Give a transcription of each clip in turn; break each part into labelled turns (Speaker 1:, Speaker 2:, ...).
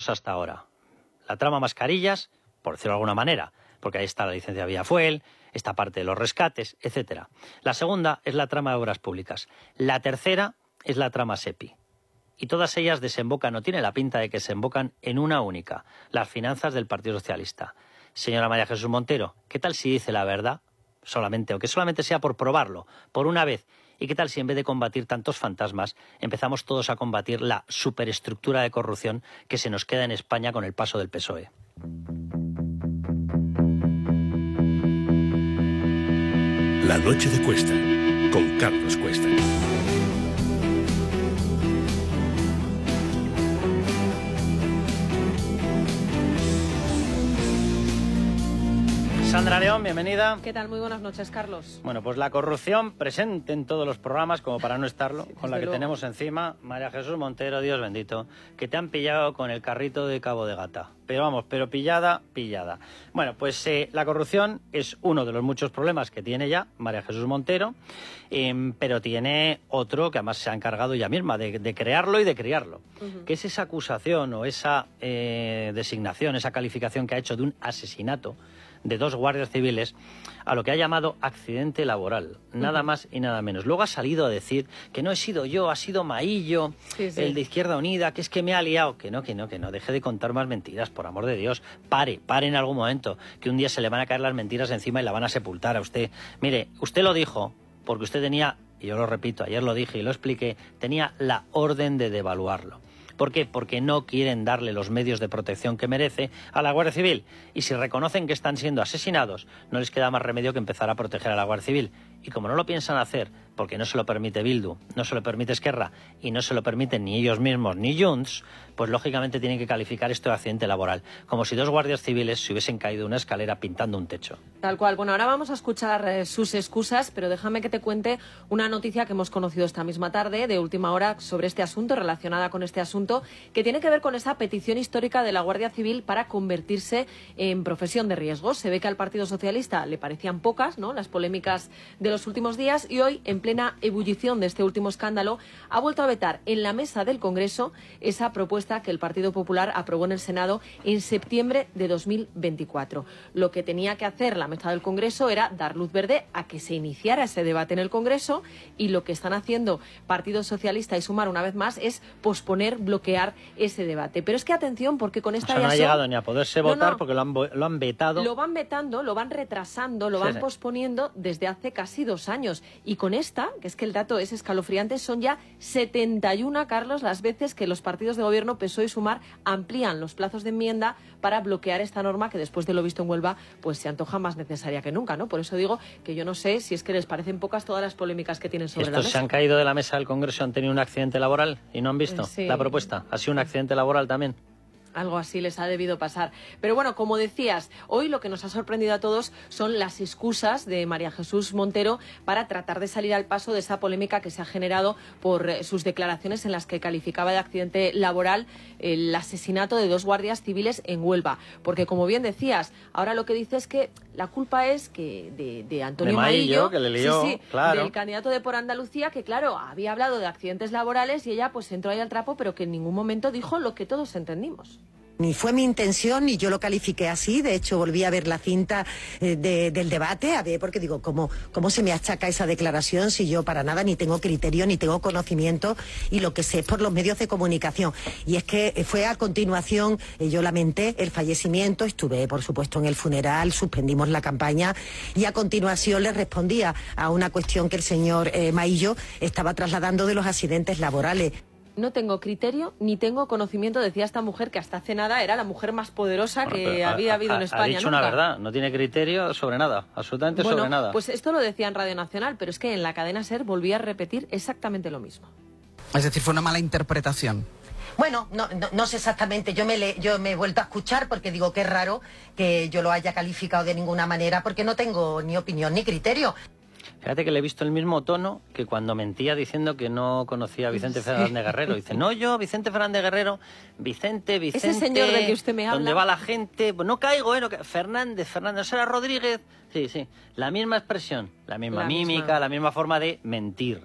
Speaker 1: tenemos hasta ahora. La trama mascarillas, por decirlo de alguna manera, porque ahí está la licencia Vía Fuel, esta parte de los rescates, etcétera. La segunda es la trama de obras públicas. La tercera es la trama SEPI. Y todas ellas desembocan, o tiene la pinta de que desembocan en una única, las finanzas del Partido Socialista. Señora María Jesús Montero, ¿qué tal si dice la verdad solamente, o que solamente sea por probarlo, por una vez? ¿Y qué tal si en vez de combatir tantos fantasmas, empezamos todos a combatir la superestructura de corrupción que se nos queda en España con el paso del PSOE?
Speaker 2: La noche de Cuesta, con Carlos Cuesta.
Speaker 1: Sandra León, bienvenida.
Speaker 3: ¿Qué tal? Muy buenas noches, Carlos.
Speaker 1: Bueno, pues la corrupción presente en todos los programas, como para no estarlo, sí, con la que luego tenemos encima. María Jesús Montero, Dios bendito, que te han pillado con el carrito de Cabo de Gata. Pero vamos, pero pillada. Bueno, pues la corrupción es uno de los muchos problemas que tiene ya María Jesús Montero, pero tiene otro que además se ha encargado ella misma de crearlo y de criarlo, que es esa acusación o esa designación, esa calificación que ha hecho de un asesinato de 2 guardias civiles a lo que ha llamado accidente laboral, nada más y nada menos. Luego ha salido a decir que no he sido yo, ha sido Maillo, sí. El de Izquierda Unida, que es que me ha liado. Que no, deje de contar más mentiras, por amor de Dios. Pare en algún momento, que un día se le van a caer las mentiras encima y la van a sepultar a usted. Mire, usted lo dijo porque usted tenía, y yo lo repito, ayer lo dije y lo expliqué, tenía la orden de devaluarlo. ¿Por qué? Porque no quieren darle los medios de protección que merece a la Guardia Civil. Y si reconocen que están siendo asesinados, no les queda más remedio que empezar a proteger a la Guardia Civil. Y como no lo piensan hacer, porque no se lo permite Bildu, no se lo permite Esquerra y no se lo permiten ni ellos mismos ni Junts, pues lógicamente tienen que calificar esto de accidente laboral, como si 2 guardias civiles se hubiesen caído de una escalera pintando un techo.
Speaker 3: Tal cual. Bueno, ahora vamos a escuchar sus excusas, pero déjame que te cuente una noticia que hemos conocido esta misma tarde, de última hora, sobre este asunto, relacionada con este asunto, que tiene que ver con esa petición histórica de la Guardia Civil para convertirse en profesión de riesgo. Se ve que al Partido Socialista le parecían pocas, ¿no?, las polémicas de los últimos días, y hoy, en plena ebullición de este último escándalo, ha vuelto a vetar en la mesa del Congreso esa propuesta que el Partido Popular aprobó en el Senado en septiembre de 2024. Lo que tenía que hacer la mesa del Congreso era dar luz verde a que se iniciara ese debate en el Congreso, y lo que están haciendo Partido Socialista y Sumar una vez más es posponer, bloquear ese debate. Pero es que atención, porque con esta
Speaker 1: no ha llegado ni a poderse votar, porque lo han vetado.
Speaker 3: Lo van vetando, lo van retrasando, lo van posponiendo desde hace casi 2 años. Y con esta, que es que el dato es escalofriante, son ya 71, Carlos, las veces que los partidos de gobierno, PSOE y Sumar, amplían los plazos de enmienda para bloquear esta norma que, después de lo visto en Huelva, pues se antoja más necesaria que nunca, ¿no? Por eso digo que yo no sé si es que les parecen pocas todas las polémicas que tienen sobre la mesa.
Speaker 1: ¿Estos se han caído de la mesa del Congreso, han tenido un accidente laboral y no han visto la propuesta? ¿Ha sido un accidente laboral también?
Speaker 3: Algo así les ha debido pasar. Pero bueno, como decías, hoy lo que nos ha sorprendido a todos son las excusas de María Jesús Montero para tratar de salir al paso de esa polémica que se ha generado por sus declaraciones en las que calificaba de accidente laboral el asesinato de 2 guardias civiles en Huelva. Porque, como bien decías, ahora lo que dice es que la culpa es que de Antonio Maillo,
Speaker 1: que le lió, claro,
Speaker 3: del candidato de Por Andalucía, que claro, había hablado de accidentes laborales y ella pues entró ahí al trapo, pero que en ningún momento dijo lo que todos entendimos.
Speaker 4: Ni fue mi intención, ni yo lo califiqué así. De hecho, volví a ver la cinta del debate, a ver, porque digo, ¿cómo se me achaca esa declaración si yo para nada ni tengo criterio, ni tengo conocimiento, y lo que sé es por los medios de comunicación? Y es que fue a continuación, yo lamenté el fallecimiento, estuve, por supuesto, en el funeral, suspendimos la campaña, y a continuación le respondía a una cuestión que el señor Maillo estaba trasladando de los accidentes laborales.
Speaker 3: No tengo criterio ni tengo conocimiento, decía esta mujer, que hasta hace nada era la mujer más poderosa que había habido en España.
Speaker 1: Ha dicho
Speaker 3: nunca.
Speaker 1: Una verdad, no tiene criterio sobre nada, absolutamente sobre nada.
Speaker 3: Pues esto lo decía en Radio Nacional, pero es que en la cadena SER volvía a repetir exactamente lo mismo.
Speaker 5: Es decir, fue una mala interpretación.
Speaker 4: Bueno, no sé exactamente, yo me he vuelto a escuchar porque digo que es raro que yo lo haya calificado de ninguna manera, porque no tengo ni opinión ni criterio.
Speaker 1: Fíjate que le he visto el mismo tono que cuando mentía diciendo que no conocía a Vicente Fernández Guerrero. Dice, no, yo, Vicente Fernández Guerrero, Vicente...
Speaker 3: Ese señor del que usted me habla.
Speaker 1: ¿Dónde va la gente? Pues no caigo, Fernández, ¿no será Rodríguez? Sí, la misma expresión, la misma mímica, la misma forma de mentir.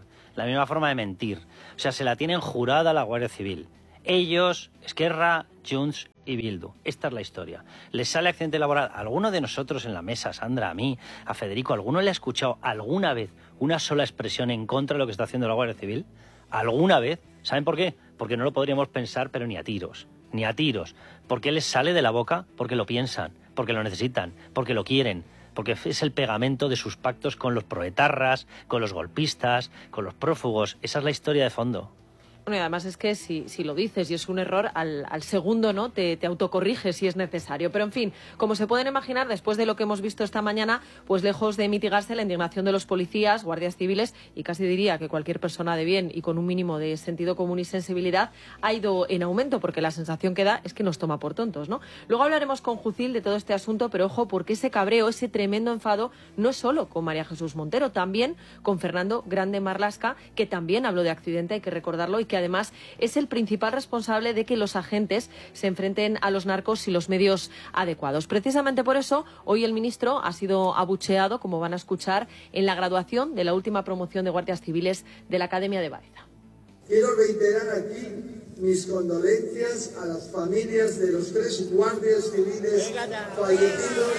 Speaker 1: O sea, se la tienen jurada la Guardia Civil. Ellos, Esquerra, Junts y Bildu. Esta es la historia. ¿Les sale accidente laboral? ¿A alguno de nosotros en la mesa, Sandra, a mí, a Federico, alguno le ha escuchado alguna vez una sola expresión en contra de lo que está haciendo la Guardia Civil? ¿Alguna vez? ¿Saben por qué? Porque no lo podríamos pensar, pero ni a tiros. Ni a tiros. ¿Por qué les sale de la boca? Porque lo piensan, porque lo necesitan, porque lo quieren, porque es el pegamento de sus pactos con los proetarras, con los golpistas, con los prófugos. Esa es la historia de fondo.
Speaker 3: Bueno, y además es que si lo dices y es un error, al segundo, ¿no?, te autocorriges si es necesario. Pero, en fin, como se pueden imaginar, después de lo que hemos visto esta mañana, pues lejos de mitigarse la indignación de los policías, guardias civiles y casi diría que cualquier persona de bien y con un mínimo de sentido común y sensibilidad, ha ido en aumento, porque la sensación que da es que nos toma por tontos, ¿no? Luego hablaremos con Jucil de todo este asunto, pero ojo, porque ese cabreo, ese tremendo enfado, no es solo con María Jesús Montero, también con Fernando Grande Marlaska, que también habló de accidente, hay que recordarlo, y que además es el principal responsable de que los agentes se enfrenten a los narcos y los medios adecuados. Precisamente por eso, hoy el ministro ha sido abucheado, como van a escuchar, en la graduación de la última promoción de guardias civiles de la Academia de Baeza.
Speaker 6: Quiero reiterar aquí mis condolencias a las familias de los 3 guardias civiles fallecidos.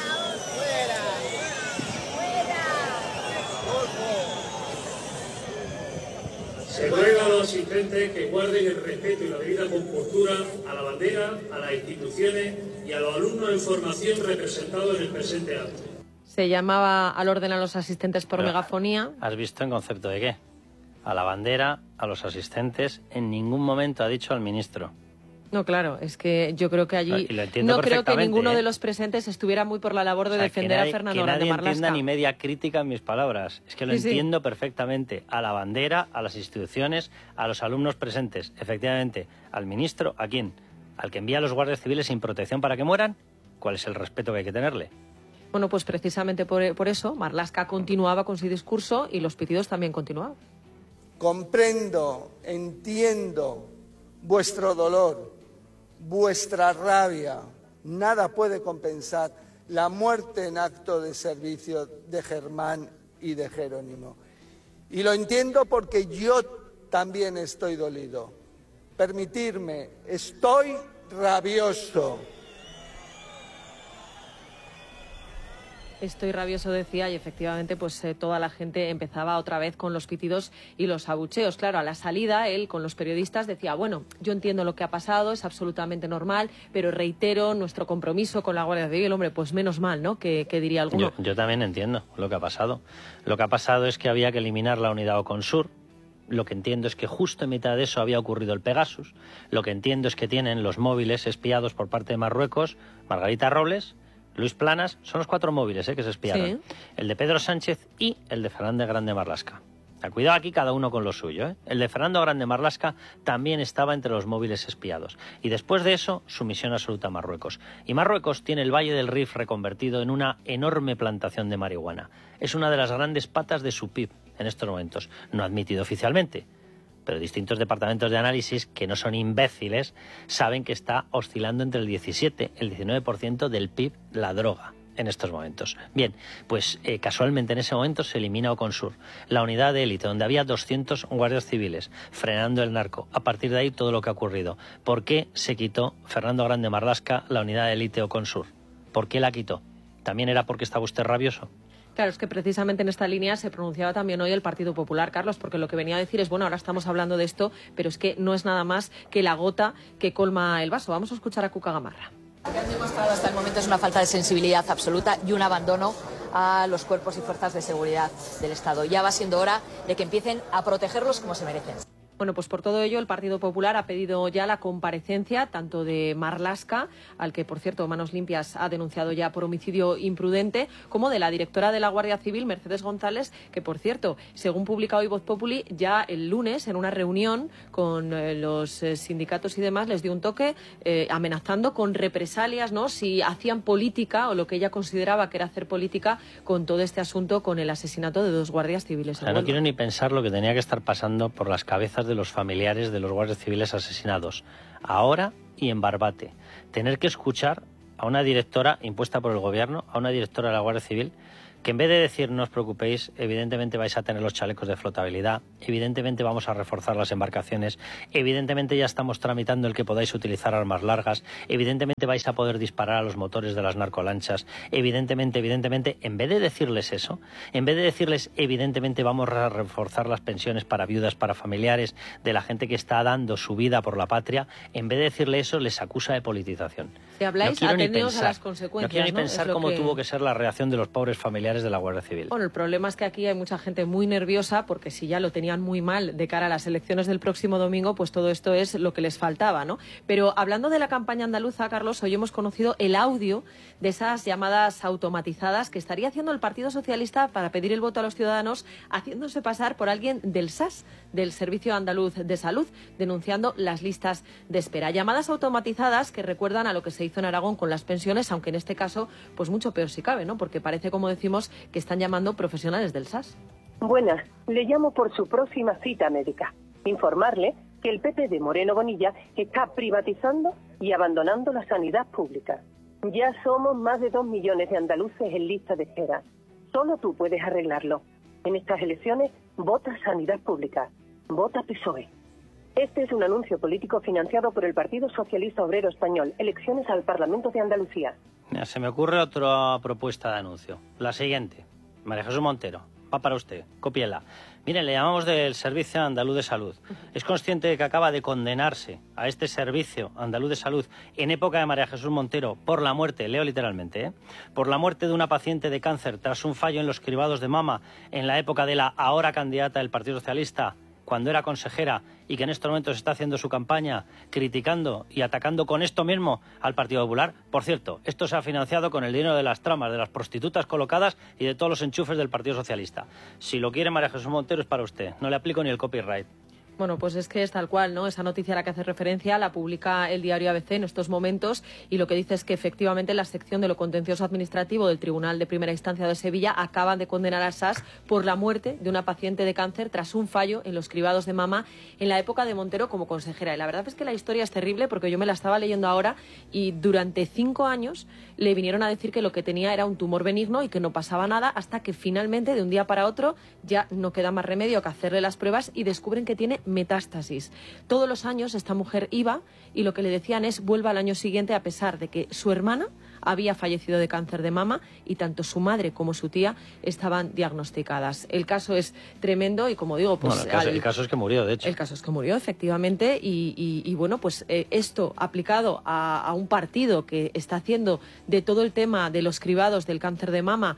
Speaker 7: Se ruega a los asistentes que guarden el respeto y la debida compostura a la bandera, a las instituciones y a los alumnos en formación representados en el presente acto.
Speaker 3: Se llamaba al orden a los asistentes por megafonía.
Speaker 1: ¿Has visto en concepto de qué? A la bandera, a los asistentes, en ningún momento ha dicho al ministro.
Speaker 3: No, claro, es que yo creo que allí no creo que ninguno de los presentes estuviera muy por la labor de defender a Fernando Grande Marlaska.
Speaker 1: Que nadie entienda ni media crítica en mis palabras. Es que lo entiendo perfectamente. A la bandera, a las instituciones, a los alumnos presentes. Efectivamente, al ministro, ¿a quién? ¿Al que envía a los guardias civiles sin protección para que mueran? ¿Cuál es el respeto que hay que tenerle?
Speaker 3: Bueno, pues precisamente por eso Marlaska continuaba con su discurso y los pitidos también continuaban.
Speaker 6: Comprendo, entiendo vuestro dolor, vuestra rabia. Nada puede compensar la muerte en acto de servicio de Germán y de Jerónimo. Y lo entiendo porque yo también estoy dolido. Permitirme, estoy rabioso.
Speaker 3: Estoy rabioso, decía, y efectivamente pues toda la gente empezaba otra vez con los pitidos y los abucheos. Claro, a la salida él con los periodistas decía, bueno, yo entiendo lo que ha pasado, es absolutamente normal, pero reitero nuestro compromiso con la Guardia Civil. Hombre, pues menos mal, ¿no?, que diría alguno.
Speaker 1: Yo también entiendo lo que ha pasado. Lo que ha pasado es que había que eliminar la unidad Oconsur. Lo que entiendo es que justo en mitad de eso había ocurrido el Pegasus. Lo que entiendo es que tienen los móviles espiados por parte de Marruecos, Margarita Robles, Luis Planas, son los 4 móviles que se espiaron. Sí. El de Pedro Sánchez y el de Fernando Grande Marlaska. Cuidado aquí, cada uno con lo suyo. El de Fernando Grande Marlaska también estaba entre los móviles espiados. Y después de eso, sumisión absoluta a Marruecos. Y Marruecos tiene el Valle del Rif reconvertido en una enorme plantación de marihuana. Es una de las grandes patas de su PIB en estos momentos. No admitido oficialmente, pero distintos departamentos de análisis, que no son imbéciles, saben que está oscilando entre el 17 y el 19% del PIB la droga en estos momentos. Bien, pues casualmente en ese momento se elimina Oconsur, la unidad de élite, donde había 200 guardias civiles frenando el narco. A partir de ahí todo lo que ha ocurrido. ¿Por qué se quitó Fernando Grande Marlaska la unidad de élite Oconsur? ¿Por qué la quitó? ¿También era porque estaba usted rabioso?
Speaker 3: Claro, es que precisamente en esta línea se pronunciaba también hoy el Partido Popular, Carlos, porque lo que venía a decir es, bueno, ahora estamos hablando de esto, pero es que no es nada más que la gota que colma el vaso. Vamos a escuchar a Cuca Gamarra.
Speaker 8: Lo que han demostrado hasta el momento es una falta de sensibilidad absoluta y un abandono a los cuerpos y fuerzas de seguridad del Estado. Ya va siendo hora de que empiecen a protegerlos como se merecen.
Speaker 3: Bueno, pues por todo ello el Partido Popular ha pedido ya la comparecencia tanto de Marlaska, al que por cierto Manos Limpias ha denunciado ya por homicidio imprudente, como de la directora de la Guardia Civil, Mercedes González, que por cierto, según publica hoy Voz Populi, ya el lunes en una reunión con los sindicatos y demás les dio un toque amenazando con represalias, ¿no?, si hacían política o lo que ella consideraba que era hacer política con todo este asunto, con el asesinato de 2 guardias civiles.
Speaker 1: No quiero ni pensar lo que tenía que estar pasando por las cabezas de los familiares de los guardias civiles asesinados, ahora y en Barbate. Tener que escuchar a una directora impuesta por el gobierno, a una directora de la Guardia Civil, que en vez de decir no os preocupéis, evidentemente vais a tener los chalecos de flotabilidad, evidentemente vamos a reforzar las embarcaciones, evidentemente ya estamos tramitando el que podáis utilizar armas largas, evidentemente vais a poder disparar a los motores de las narcolanchas, evidentemente, en vez de decirles eso, en vez de decirles evidentemente vamos a reforzar las pensiones para viudas, para familiares de la gente que está dando su vida por la patria, en vez de decirle eso les acusa de politización.
Speaker 3: Si habláis, atendeos a las consecuencias.
Speaker 1: No quiero ni pensar cómo
Speaker 3: que...
Speaker 1: tuvo que ser la reacción de los pobres familiares de la Guardia Civil.
Speaker 3: Bueno, el problema es que aquí hay mucha gente muy nerviosa porque si ya lo tenían muy mal de cara a las elecciones del próximo domingo, pues todo esto es lo que les faltaba, ¿no? Pero hablando de la campaña andaluza, Carlos, hoy hemos conocido el audio de esas llamadas automatizadas que estaría haciendo el Partido Socialista para pedir el voto a los ciudadanos, haciéndose pasar por alguien del SAS, del Servicio Andaluz de Salud, denunciando las listas de espera. Llamadas automatizadas que recuerdan a lo que se hizo en Aragón con las pensiones, aunque en este caso, pues mucho peor si cabe, ¿no? Porque parece, como decimos, que están llamando profesionales del SAS.
Speaker 9: Buenas, le llamo por su próxima cita médica. Informarle que el PP de Moreno Bonilla está privatizando y abandonando la sanidad pública. Ya somos más de 2 millones de andaluces en lista de espera. Solo tú puedes arreglarlo. En estas elecciones, vota sanidad pública. Vota PSOE. Este es un anuncio político financiado por el Partido Socialista Obrero Español. Elecciones al Parlamento de Andalucía.
Speaker 1: Mira, se me ocurre otra propuesta de anuncio. La siguiente. María Jesús Montero, va para usted, cópiela. Miren, le llamamos del Servicio Andaluz de Salud. ¿Es consciente de que acaba de condenarse a este Servicio Andaluz de Salud en época de María Jesús Montero por la muerte, leo literalmente, por la muerte de una paciente de cáncer tras un fallo en los cribados de mama en la época de la ahora candidata del Partido Socialista, cuando era consejera, y que en estos momentos está haciendo su campaña criticando y atacando con esto mismo al Partido Popular? Por cierto, esto se ha financiado con el dinero de las tramas, de las prostitutas colocadas y de todos los enchufes del Partido Socialista. Si lo quiere María Jesús Montero es para usted, no le aplico ni el copyright.
Speaker 3: Bueno, pues es que es tal cual, ¿no? Esa noticia a la que hace referencia la publica el diario ABC en estos momentos y lo que dice es que efectivamente la sección de lo contencioso administrativo del Tribunal de Primera Instancia de Sevilla acaban de condenar al SAS por la muerte de una paciente de cáncer tras un fallo en los cribados de mama en la época de Montero como consejera. Y la verdad es que la historia es terrible porque yo me la estaba leyendo ahora y durante 5 años le vinieron a decir que lo que tenía era un tumor benigno y que no pasaba nada hasta que finalmente de un día para otro ya no queda más remedio que hacerle las pruebas y descubren que tiene metástasis. Todos los años esta mujer iba y lo que le decían es vuelva al año siguiente a pesar de que su hermana había fallecido de cáncer de mama y tanto su madre como su tía estaban diagnosticadas. El caso es tremendo y como digo, pues...
Speaker 1: Bueno, el caso es que murió, de hecho.
Speaker 3: El caso es que murió, efectivamente, y bueno, pues esto aplicado a un partido que está haciendo de todo el tema de los cribados del cáncer de mama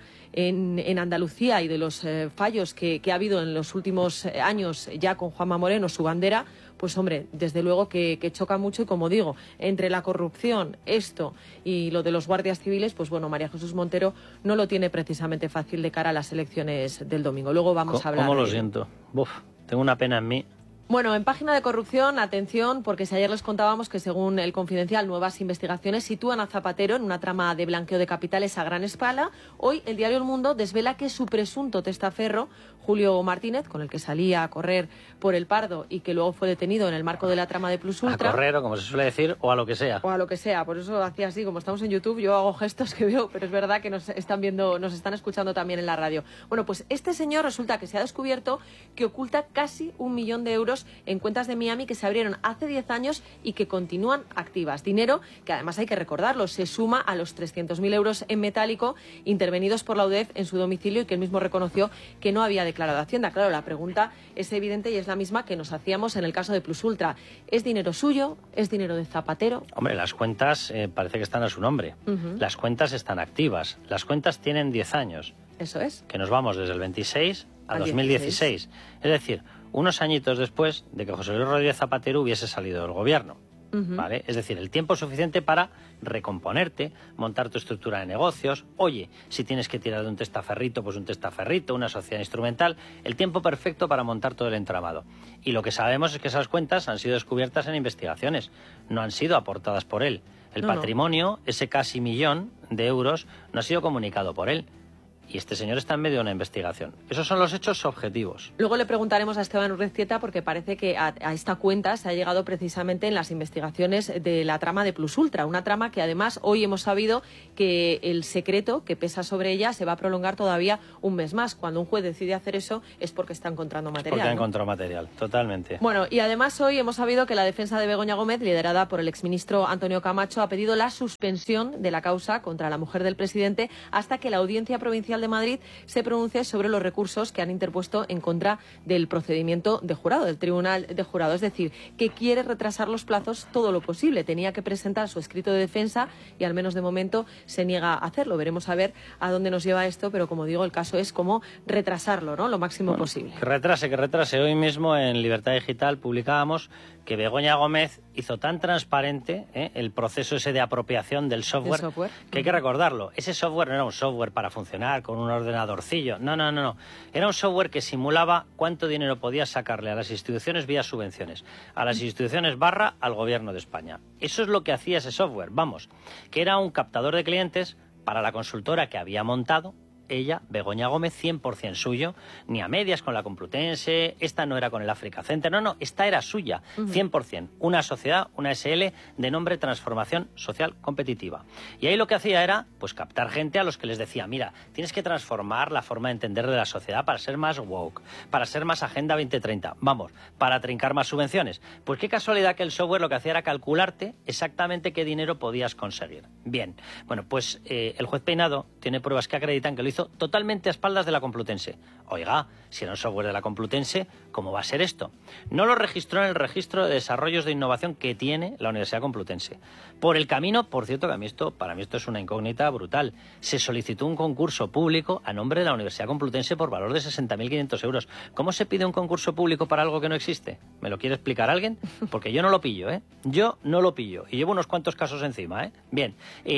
Speaker 3: en Andalucía y de los fallos que ha habido en los últimos años ya con Juanma Moreno, su bandera, pues hombre, desde luego que choca mucho y como digo, entre la corrupción, esto y lo de los guardias civiles, pues bueno, María Jesús Montero no lo tiene precisamente fácil de cara a las elecciones del domingo. Luego vamos a hablar.
Speaker 1: ¿Cómo lo siento? Uf, tengo una pena en mí.
Speaker 3: Bueno, en página de corrupción, atención, porque si ayer les contábamos que según El Confidencial, nuevas investigaciones sitúan a Zapatero en una trama de blanqueo de capitales a gran escala, hoy el diario El Mundo desvela que su presunto testaferro, Julio Martínez, con el que salía a correr por el Pardo y que luego fue detenido en el marco de la trama de Plus Ultra.
Speaker 1: A correr, o como se suele decir, o a lo que sea.
Speaker 3: O a lo que sea, por eso hacía así, como estamos en YouTube, yo hago gestos que veo, pero es verdad que nos están viendo, nos están escuchando también en la radio. Bueno, pues este señor resulta que se ha descubierto que oculta casi 1 millón de euros en cuentas de Miami que se abrieron hace 10 años y que continúan activas. Dinero que además hay que recordarlo, se suma a los 300.000 euros en metálico intervenidos por la UDEF en su domicilio y que él mismo reconoció que no había declarado a Hacienda. Claro, la pregunta es evidente y es la misma que nos hacíamos en el caso de Plus Ultra. ¿Es dinero suyo? ¿Es dinero de Zapatero?
Speaker 1: Hombre, las cuentas parece que están a su nombre. Las cuentas están activas. Las cuentas tienen 10 años.
Speaker 3: Eso es.
Speaker 1: Que nos vamos desde el 26 a 2016. Es decir, unos añitos después de que José Luis Rodríguez Zapatero hubiese salido del gobierno. ¿Vale? Es decir, el tiempo suficiente para recomponerte, montar tu estructura de negocios. Oye, si tienes que tirar de un testaferrito, pues un testaferrito, una sociedad instrumental. El tiempo perfecto para montar todo el entramado. Y lo que sabemos es que esas cuentas han sido descubiertas en investigaciones, no han sido aportadas por él. El patrimonio, ese casi 1 millón de euros, no ha sido comunicado por él. y este señor está en medio de una investigación. Esos son los hechos objetivos.
Speaker 3: Luego le preguntaremos a Esteban Urreztieta porque parece que a esta cuenta se ha llegado precisamente en las investigaciones de la trama de Plus Ultra, una trama que además hoy hemos sabido que el secreto que pesa sobre ella se va a prolongar todavía un mes más. Cuando un juez decide hacer eso es porque está encontrando material.
Speaker 1: Porque ha
Speaker 3: ¿no?
Speaker 1: encontrado material, totalmente.
Speaker 3: Bueno, y además hoy hemos sabido que la defensa de Begoña Gómez, liderada por el exministro Antonio Camacho, ha pedido la suspensión de la causa contra la mujer del presidente hasta que la Audiencia Provincial de Madrid se pronuncie sobre los recursos que han interpuesto en contra del procedimiento de jurado, del Tribunal de Jurado. Es decir, que quiere retrasar los plazos todo lo posible. Tenía que presentar su escrito de defensa y al menos de momento se niega a hacerlo. Veremos a ver a dónde nos lleva esto, pero como digo, el caso es como retrasarlo, ¿no? Lo máximo posible.
Speaker 1: Que retrase. Hoy mismo en Libertad Digital publicábamos que Begoña Gómez hizo tan transparente el proceso ese de apropiación del software, que hay que recordarlo. Ese software no era un software para funcionar con un ordenadorcillo. No. Era un software que simulaba cuánto dinero podía sacarle a las instituciones vía subvenciones. A las instituciones / al gobierno de España. Eso es lo que hacía ese software. Vamos, que era un captador de clientes para la consultora que había montado ella, Begoña Gómez, 100% suyo, ni a medias con la Complutense, esta no era con el Africa Center, no, esta era suya, 100%, una sociedad, una SL de nombre Transformación Social Competitiva. Y ahí lo que hacía era, pues, captar gente a los que les decía, mira, tienes que transformar la forma de entender de la sociedad para ser más woke, para ser más Agenda 2030, vamos, para trincar más subvenciones. Pues qué casualidad que el software lo que hacía era calcularte exactamente qué dinero podías conseguir. Bien, bueno, pues el juez Peinado tiene pruebas que acreditan que lo hizo totalmente a espaldas de la Complutense. Oiga, si era un software de la Complutense, ¿cómo va a ser esto? No lo registró en el registro de desarrollos de innovación que tiene la Universidad Complutense. Por el camino, por cierto, que para mí esto es una incógnita brutal, se solicitó un concurso público a nombre de la Universidad Complutense por valor de 60.500 euros. ¿Cómo se pide un concurso público para algo que no existe? ¿Me lo quiere explicar alguien? Porque yo no lo pillo, ¿eh? Yo no lo pillo. Y llevo unos cuantos casos encima, ¿eh? Bien,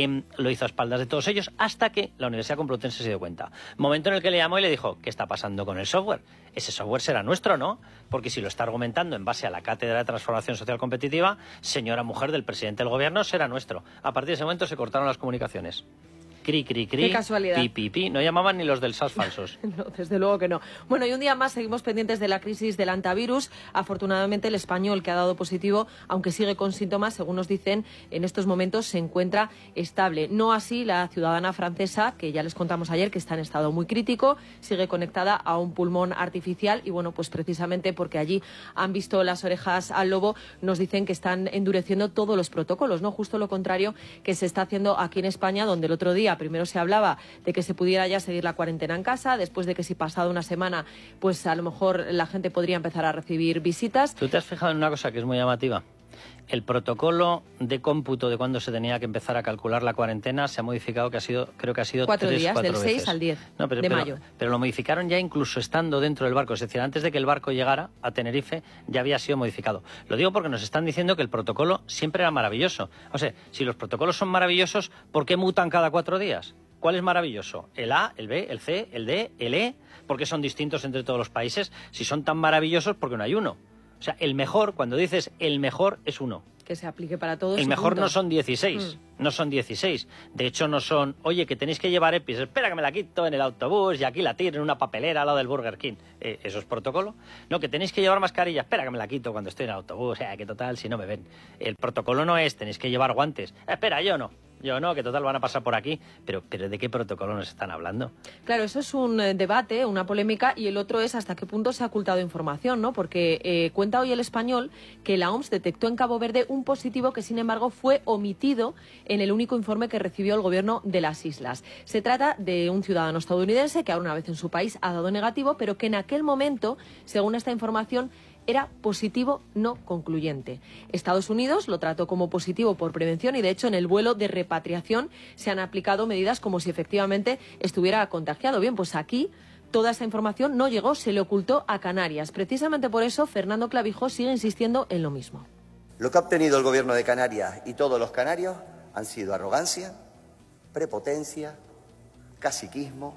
Speaker 1: lo hizo a espaldas de todos ellos hasta que la Universidad Complutense se dio cuenta. Momento en el que le llamó y le dijo, ¿qué está pasando con el software? Ese software será nuestro, ¿no? Porque si lo está argumentando en base a la Cátedra de Transformación Social Competitiva, señora mujer del presidente del gobierno, será nuestro. A partir de ese momento se cortaron las comunicaciones. Cri,
Speaker 3: qué casualidad.
Speaker 1: Pi. No llamaban ni los del SAS falsos.
Speaker 3: No, desde luego que no. Bueno, y un día más seguimos pendientes de la crisis del antivirus. Afortunadamente el español que ha dado positivo, aunque sigue con síntomas, según nos dicen, en estos momentos se encuentra estable. No así la ciudadana francesa, que ya les contamos ayer que está en estado muy crítico, sigue conectada a un pulmón artificial y bueno, pues precisamente porque allí han visto las orejas al lobo, nos dicen que están endureciendo todos los protocolos, ¿no? Justo lo contrario que se está haciendo aquí en España, donde el otro día primero se hablaba de que se pudiera ya seguir la cuarentena en casa, después de que si pasado una semana, pues a lo mejor la gente podría empezar a recibir visitas.
Speaker 1: ¿Tú te has fijado en una cosa que es muy llamativa? El protocolo de cómputo de cuándo se tenía que empezar a calcular la cuarentena se ha modificado, creo que ha sido
Speaker 3: 4 días, del 6
Speaker 1: veces.
Speaker 3: al 10 de mayo.
Speaker 1: Pero lo modificaron ya incluso estando dentro del barco, es decir, antes de que el barco llegara a Tenerife ya había sido modificado. Lo digo porque nos están diciendo que el protocolo siempre era maravilloso. O sea, si los protocolos son maravillosos, ¿por qué mutan cada 4 días? ¿Cuál es maravilloso? ¿El A, el B, el C, el D, el E? ¿Por qué son distintos entre todos los países? Si son tan maravillosos, ¿por qué no hay uno? O sea, el mejor, cuando dices el mejor, es uno.
Speaker 3: Que se aplique para todos.
Speaker 1: El mejor no son 16, no son 16. De hecho, no son, oye, que tenéis que llevar EPIs, espera que me la quito en el autobús y aquí la tiro en una papelera al lado del Burger King. ¿Eso es protocolo? No, que tenéis que llevar mascarilla, espera que me la quito cuando estoy en el autobús, que total, si no me ven. El protocolo no es, tenéis que llevar guantes. Espera, yo no, que total van a pasar por aquí. Pero ¿de qué protocolo nos están hablando?
Speaker 3: Claro, eso es un debate, una polémica, y el otro es hasta qué punto se ha ocultado información, ¿no? Porque cuenta hoy El Español que la OMS detectó en Cabo Verde un positivo que, sin embargo, fue omitido en el único informe que recibió el gobierno de las islas. Se trata de un ciudadano estadounidense que ahora una vez en su país ha dado negativo, pero que en aquel momento, según esta información, era positivo no concluyente. Estados Unidos lo trató como positivo por prevención y, de hecho, en el vuelo de repatriación se han aplicado medidas como si efectivamente estuviera contagiado. Bien, pues aquí toda esa información no llegó, se le ocultó a Canarias. Precisamente por eso, Fernando Clavijo sigue insistiendo en lo mismo.
Speaker 10: Lo que ha obtenido el gobierno de Canarias y todos los canarios han sido arrogancia, prepotencia, caciquismo,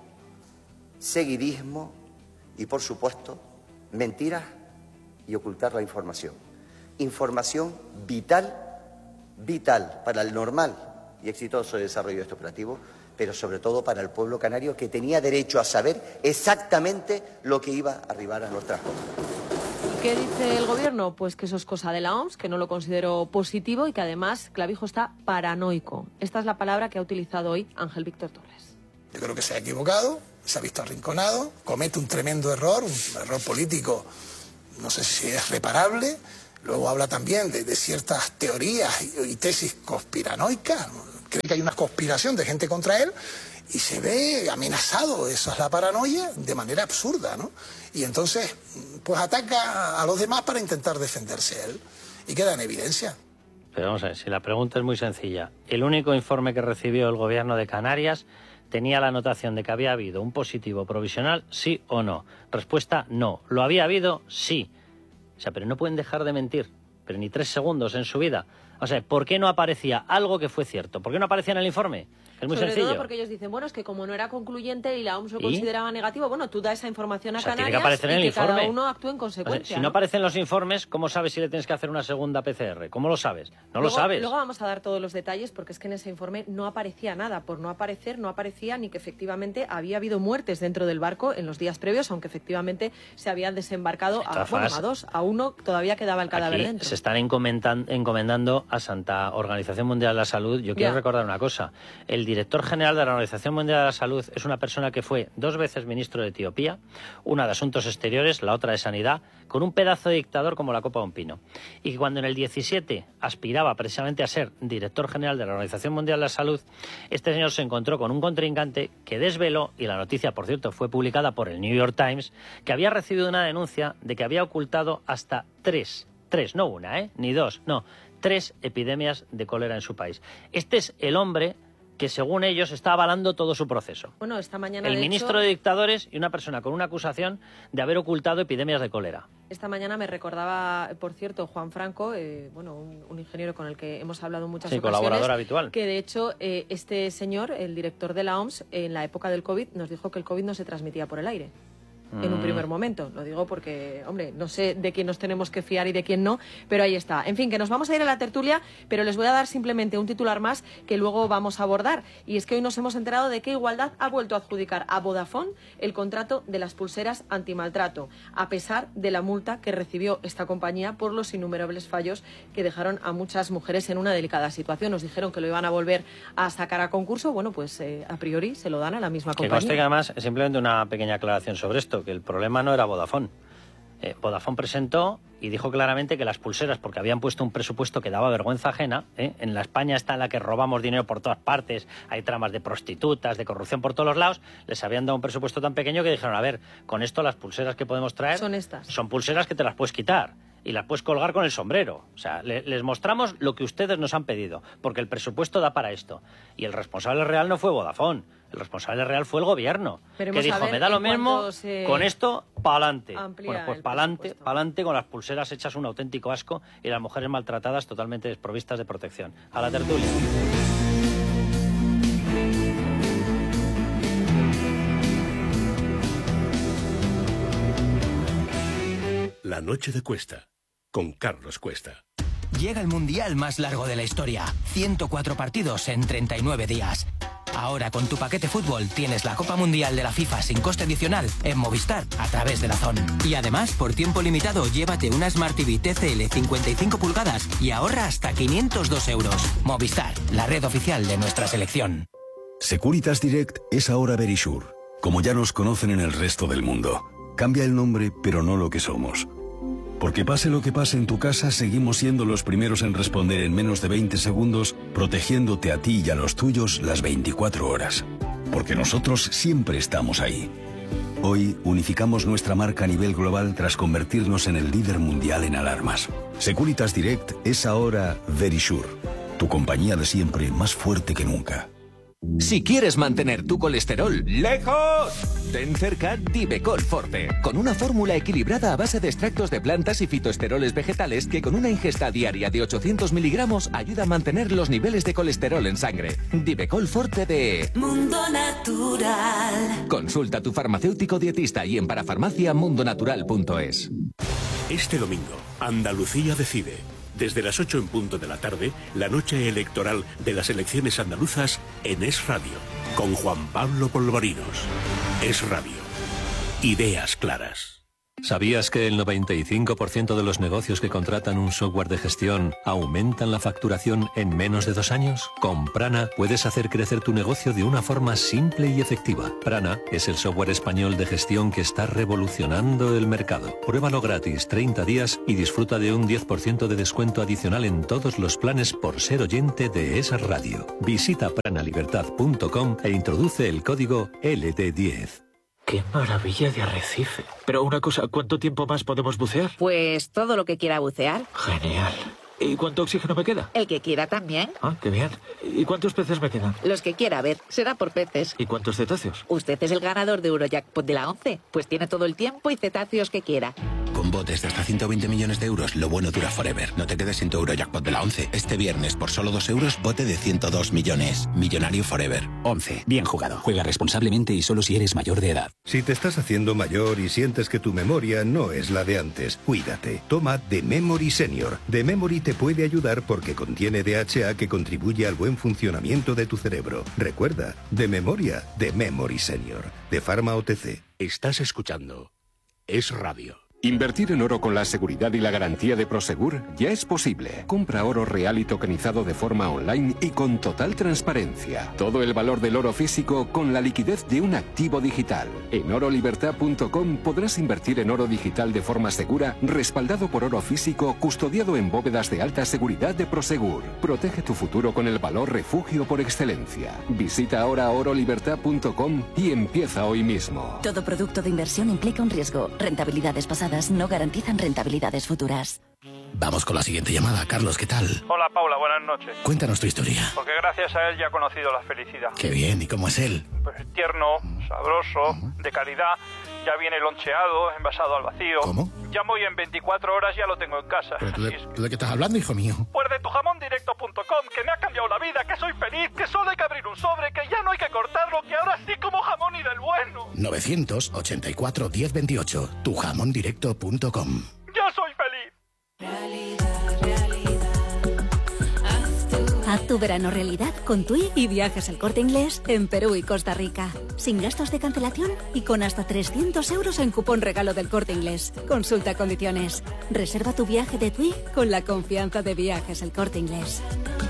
Speaker 10: seguidismo y, por supuesto, mentiras y ocultar la información. Información vital para el normal y exitoso desarrollo de este operativo, pero sobre todo para el pueblo canario, que tenía derecho a saber exactamente lo que iba a arribar a nuestras costas.
Speaker 3: ¿Qué dice el Gobierno? Pues que eso es cosa de la OMS, que no lo considero positivo y que además Clavijo está paranoico. Esta es la palabra que ha utilizado hoy Ángel Víctor Torres.
Speaker 11: Yo creo que se ha equivocado, se ha visto arrinconado, comete un tremendo error, un error político, no sé si es reparable. Luego habla también de ciertas teorías y tesis conspiranoicas. Cree que hay una conspiración de gente contra él y se ve amenazado, eso es la paranoia, de manera absurda, ¿no? Y entonces, pues ataca a los demás para intentar defenderse él y queda en evidencia.
Speaker 1: Pero vamos a ver, si la pregunta es muy sencilla. El único informe que recibió el Gobierno de Canarias tenía la anotación de que había habido un positivo provisional, sí o no. Respuesta, no. ¿Lo había habido? Sí. O sea, pero no pueden dejar de mentir, pero ni 3 segundos en su vida. O sea, ¿por qué no aparecía algo que fue cierto? ¿Por qué no aparecía en el informe? Es muy sencillo.
Speaker 3: Sobre todo porque ellos dicen, bueno, es que como no era concluyente y la OMS lo consideraba negativo, bueno, tú das esa información a Canarias, tiene que aparecer en el informe. Cada uno actúe en consecuencia.
Speaker 1: O sea, si no aparecen los informes, ¿cómo sabes si le tienes que hacer una segunda PCR? ¿Cómo lo sabes? No lo sabes.
Speaker 3: Luego vamos a dar todos los detalles porque es que en ese informe no aparecía nada. Por no aparecer, no aparecía ni que efectivamente había habido muertes dentro del barco en los días previos, aunque efectivamente se habían desembarcado a 2. A 1 todavía quedaba el cadáver dentro.
Speaker 1: Se están encomendando a Santa Organización Mundial de la Salud. Yo quiero recordar una cosa. El director general de la Organización Mundial de la Salud es una persona que fue 2 veces ministro de Etiopía, una de Asuntos Exteriores, la otra de Sanidad, con un pedazo de dictador como la copa de un pino. Y que cuando en el 17 aspiraba precisamente a ser director general de la Organización Mundial de la Salud, este señor se encontró con un contrincante que desveló, y la noticia, por cierto, fue publicada por el New York Times, que había recibido una denuncia de que había ocultado hasta 3, no una, ni 2, no, 3 epidemias de cólera en su país. Este es el hombre que según ellos está avalando todo su proceso.
Speaker 3: Bueno, esta mañana
Speaker 1: el ministro de dictadores y una persona con una acusación de haber ocultado epidemias de cólera.
Speaker 3: Esta mañana me recordaba, por cierto, Juan Franco, bueno, un ingeniero con el que hemos hablado en muchas ocasiones.
Speaker 1: Colaborador habitual.
Speaker 3: Que de hecho este señor, el director de la OMS, en la época del COVID, nos dijo que el COVID no se transmitía por el aire. En un primer momento. Lo digo porque, hombre, no sé de quién nos tenemos que fiar y de quién no, pero ahí está. En fin, que nos vamos a ir a la tertulia, pero les voy a dar simplemente un titular más que luego vamos a abordar. Y es que hoy nos hemos enterado de que Igualdad ha vuelto a adjudicar a Vodafone el contrato de las pulseras antimaltrato, a pesar de la multa que recibió esta compañía por los innumerables fallos que dejaron a muchas mujeres en una delicada situación. Nos dijeron que lo iban a volver a sacar a concurso. Bueno, pues a priori se lo dan a la misma compañía.
Speaker 1: Que conste que además, simplemente una pequeña aclaración sobre esto, que el problema no era Vodafone. Vodafone presentó y dijo claramente que las pulseras, porque habían puesto un presupuesto que daba vergüenza ajena, en la España está en la que robamos dinero por todas partes, hay tramas de prostitutas, de corrupción por todos los lados, les habían dado un presupuesto tan pequeño que dijeron, a ver, con esto las pulseras que podemos traer
Speaker 3: son estas.
Speaker 1: Son pulseras que te las puedes quitar y las puedes colgar con el sombrero. O sea, les mostramos lo que ustedes nos han pedido, porque el presupuesto da para esto. Y el responsable real no fue Vodafone, el responsable real fue el gobierno, que dijo, me da lo mismo, con esto, pa'lante. Bueno, pues pa'lante con las pulseras hechas un auténtico asco y las mujeres maltratadas totalmente desprovistas de protección. A la tertulia.
Speaker 2: La noche de Cuesta, con Carlos Cuesta.
Speaker 12: Llega el mundial más largo de la historia. 104 partidos en 39 días. Ahora con tu paquete fútbol tienes la Copa Mundial de la FIFA sin coste adicional en Movistar a través de DAZN. Y además, por tiempo limitado, llévate una Smart TV TCL 55 pulgadas y ahorra hasta 502 euros. Movistar, la red oficial de nuestra selección.
Speaker 13: Securitas Direct es ahora Verisure, como ya nos conocen en el resto del mundo. Cambia el nombre, pero no lo que somos. Porque pase lo que pase en tu casa, seguimos siendo los primeros en responder en menos de 20 segundos, protegiéndote a ti y a los tuyos las 24 horas. Porque nosotros siempre estamos ahí. Hoy unificamos nuestra marca a nivel global tras convertirnos en el líder mundial en alarmas. Securitas Direct es ahora Verisure, tu compañía de siempre más fuerte que nunca.
Speaker 14: Si quieres mantener tu colesterol lejos, ten cerca Divecol Forte, con una fórmula equilibrada a base de extractos de plantas y fitoesteroles vegetales que con una ingesta diaria de 800 miligramos ayuda a mantener los niveles de colesterol en sangre. Divecol Forte de
Speaker 15: Mundo Natural.
Speaker 14: Consulta a tu farmacéutico dietista y en parafarmacia mundonatural.es.
Speaker 2: Este domingo, Andalucía decide. Desde las 8 en punto de la tarde, la noche electoral de las elecciones andaluzas en Es Radio, con Juan Pablo Polvorinos. Es Radio. Ideas claras.
Speaker 16: ¿Sabías que el 95% de los negocios que contratan un software de gestión aumentan la facturación en menos de 2 años? Con Prana puedes hacer crecer tu negocio de una forma simple y efectiva. Prana es el software español de gestión que está revolucionando el mercado. Pruébalo gratis 30 días y disfruta de un 10% de descuento adicional en todos los planes por ser oyente de Es Radio. Visita pranalibertad.com e introduce el código LD10.
Speaker 17: ¡Qué maravilla de arrecife! Pero una cosa, ¿cuánto tiempo más podemos bucear?
Speaker 18: Pues todo lo que quiera bucear.
Speaker 17: Genial. ¿Y cuánto oxígeno me queda?
Speaker 18: El que quiera también.
Speaker 17: Ah, qué bien. ¿Y cuántos peces me quedan?
Speaker 18: Los que quiera, a ver, será por peces.
Speaker 17: ¿Y cuántos cetáceos?
Speaker 18: Usted es el ganador de Eurojackpot de la 11. Pues tiene todo el tiempo y cetáceos que quiera.
Speaker 19: Con botes de hasta 120 millones de euros, lo bueno dura forever. No te quedes sin tu Eurojackpot de la 11. Este viernes, por solo 2 euros, bote de 102 millones. Millonario forever.
Speaker 20: 11. Bien jugado. Juega responsablemente y solo si eres mayor de edad.
Speaker 21: Si te estás haciendo mayor y sientes que tu memoria no es la de antes, cuídate. Toma The Memory Senior. The Memory te puede ayudar porque contiene DHA que contribuye al buen funcionamiento de tu cerebro. Recuerda, de memoria, The Memory Senior. De Pharma OTC.
Speaker 2: Estás escuchando Es Radio.
Speaker 22: Invertir en oro con la seguridad y la garantía de Prosegur ya es posible. Compra oro real y tokenizado de forma online y con total transparencia. Todo el valor del oro físico con la liquidez de un activo digital. En orolibertad.com podrás invertir en oro digital de forma segura, respaldado por oro físico, custodiado en bóvedas de alta seguridad de Prosegur. Protege tu futuro con el valor refugio por excelencia. Visita ahora orolibertad.com y empieza hoy mismo.
Speaker 23: Todo producto de inversión implica un riesgo. Rentabilidades pasadas no garantizan rentabilidades futuras.
Speaker 20: Vamos con la siguiente llamada. Carlos, ¿qué tal?
Speaker 24: Hola, Paula, buenas noches.
Speaker 20: Cuéntanos tu historia.
Speaker 24: Porque gracias a él ya he conocido la felicidad.
Speaker 20: Qué bien, ¿y cómo es él?
Speaker 24: Pues tierno, sabroso, de calidad. Ya viene loncheado, envasado al vacío.
Speaker 20: ¿Cómo?
Speaker 24: Llamo y en 24 horas ya lo tengo en casa.
Speaker 20: ¿Pero tú de qué estás hablando, hijo mío?
Speaker 24: Pues de tujamondirecto.com, que me ha cambiado la vida, que soy feliz, que solo hay que abrir un sobre, que ya no hay que cortarlo, que ahora sí como jamón y del bueno.
Speaker 20: 984 1028, tujamondirecto.com.
Speaker 24: ¡Yo soy feliz!
Speaker 25: Haz tu verano realidad con TUI y Viajes El Corte Inglés en Perú y Costa Rica. Sin gastos de cancelación y con hasta 300 euros en cupón regalo del Corte Inglés. Consulta condiciones. Reserva tu viaje de TUI con la confianza de Viajes El Corte Inglés.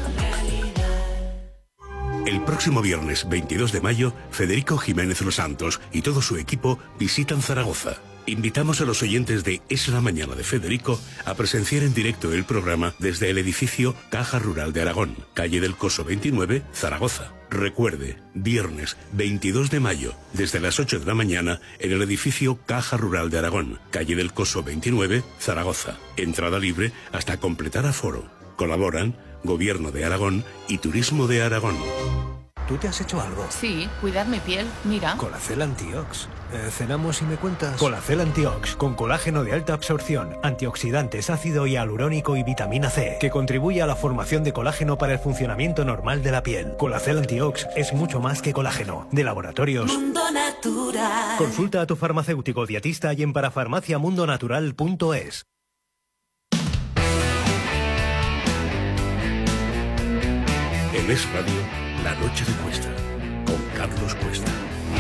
Speaker 2: El próximo viernes 22 de mayo, Federico Jiménez Los Santos y todo su equipo visitan Zaragoza. Invitamos a los oyentes de Es la Mañana de Federico a presenciar en directo el programa desde el edificio Caja Rural de Aragón, calle del Coso 29, Zaragoza. Recuerde, viernes 22 de mayo, desde las 8 de la mañana, en el edificio Caja Rural de Aragón, calle del Coso 29, Zaragoza. Entrada libre hasta completar aforo. Colaboran Gobierno de Aragón y Turismo de Aragón.
Speaker 26: ¿Tú te has hecho algo?
Speaker 27: Sí, cuidar mi piel, mira.
Speaker 26: Colacel Antiox. ¿Cenamos y me cuentas? Colacel Antiox, con colágeno de alta absorción, antioxidantes, ácido hialurónico y vitamina C, que contribuye a la formación de colágeno para el funcionamiento normal de la piel. Colacel Antiox es mucho más que colágeno. De Laboratorios
Speaker 15: Mundo Natural.
Speaker 26: Consulta a tu farmacéutico dietista y en parafarmaciamundonatural.es.
Speaker 2: En Es Radio, La Noche de Cuesta, con Carlos Cuesta.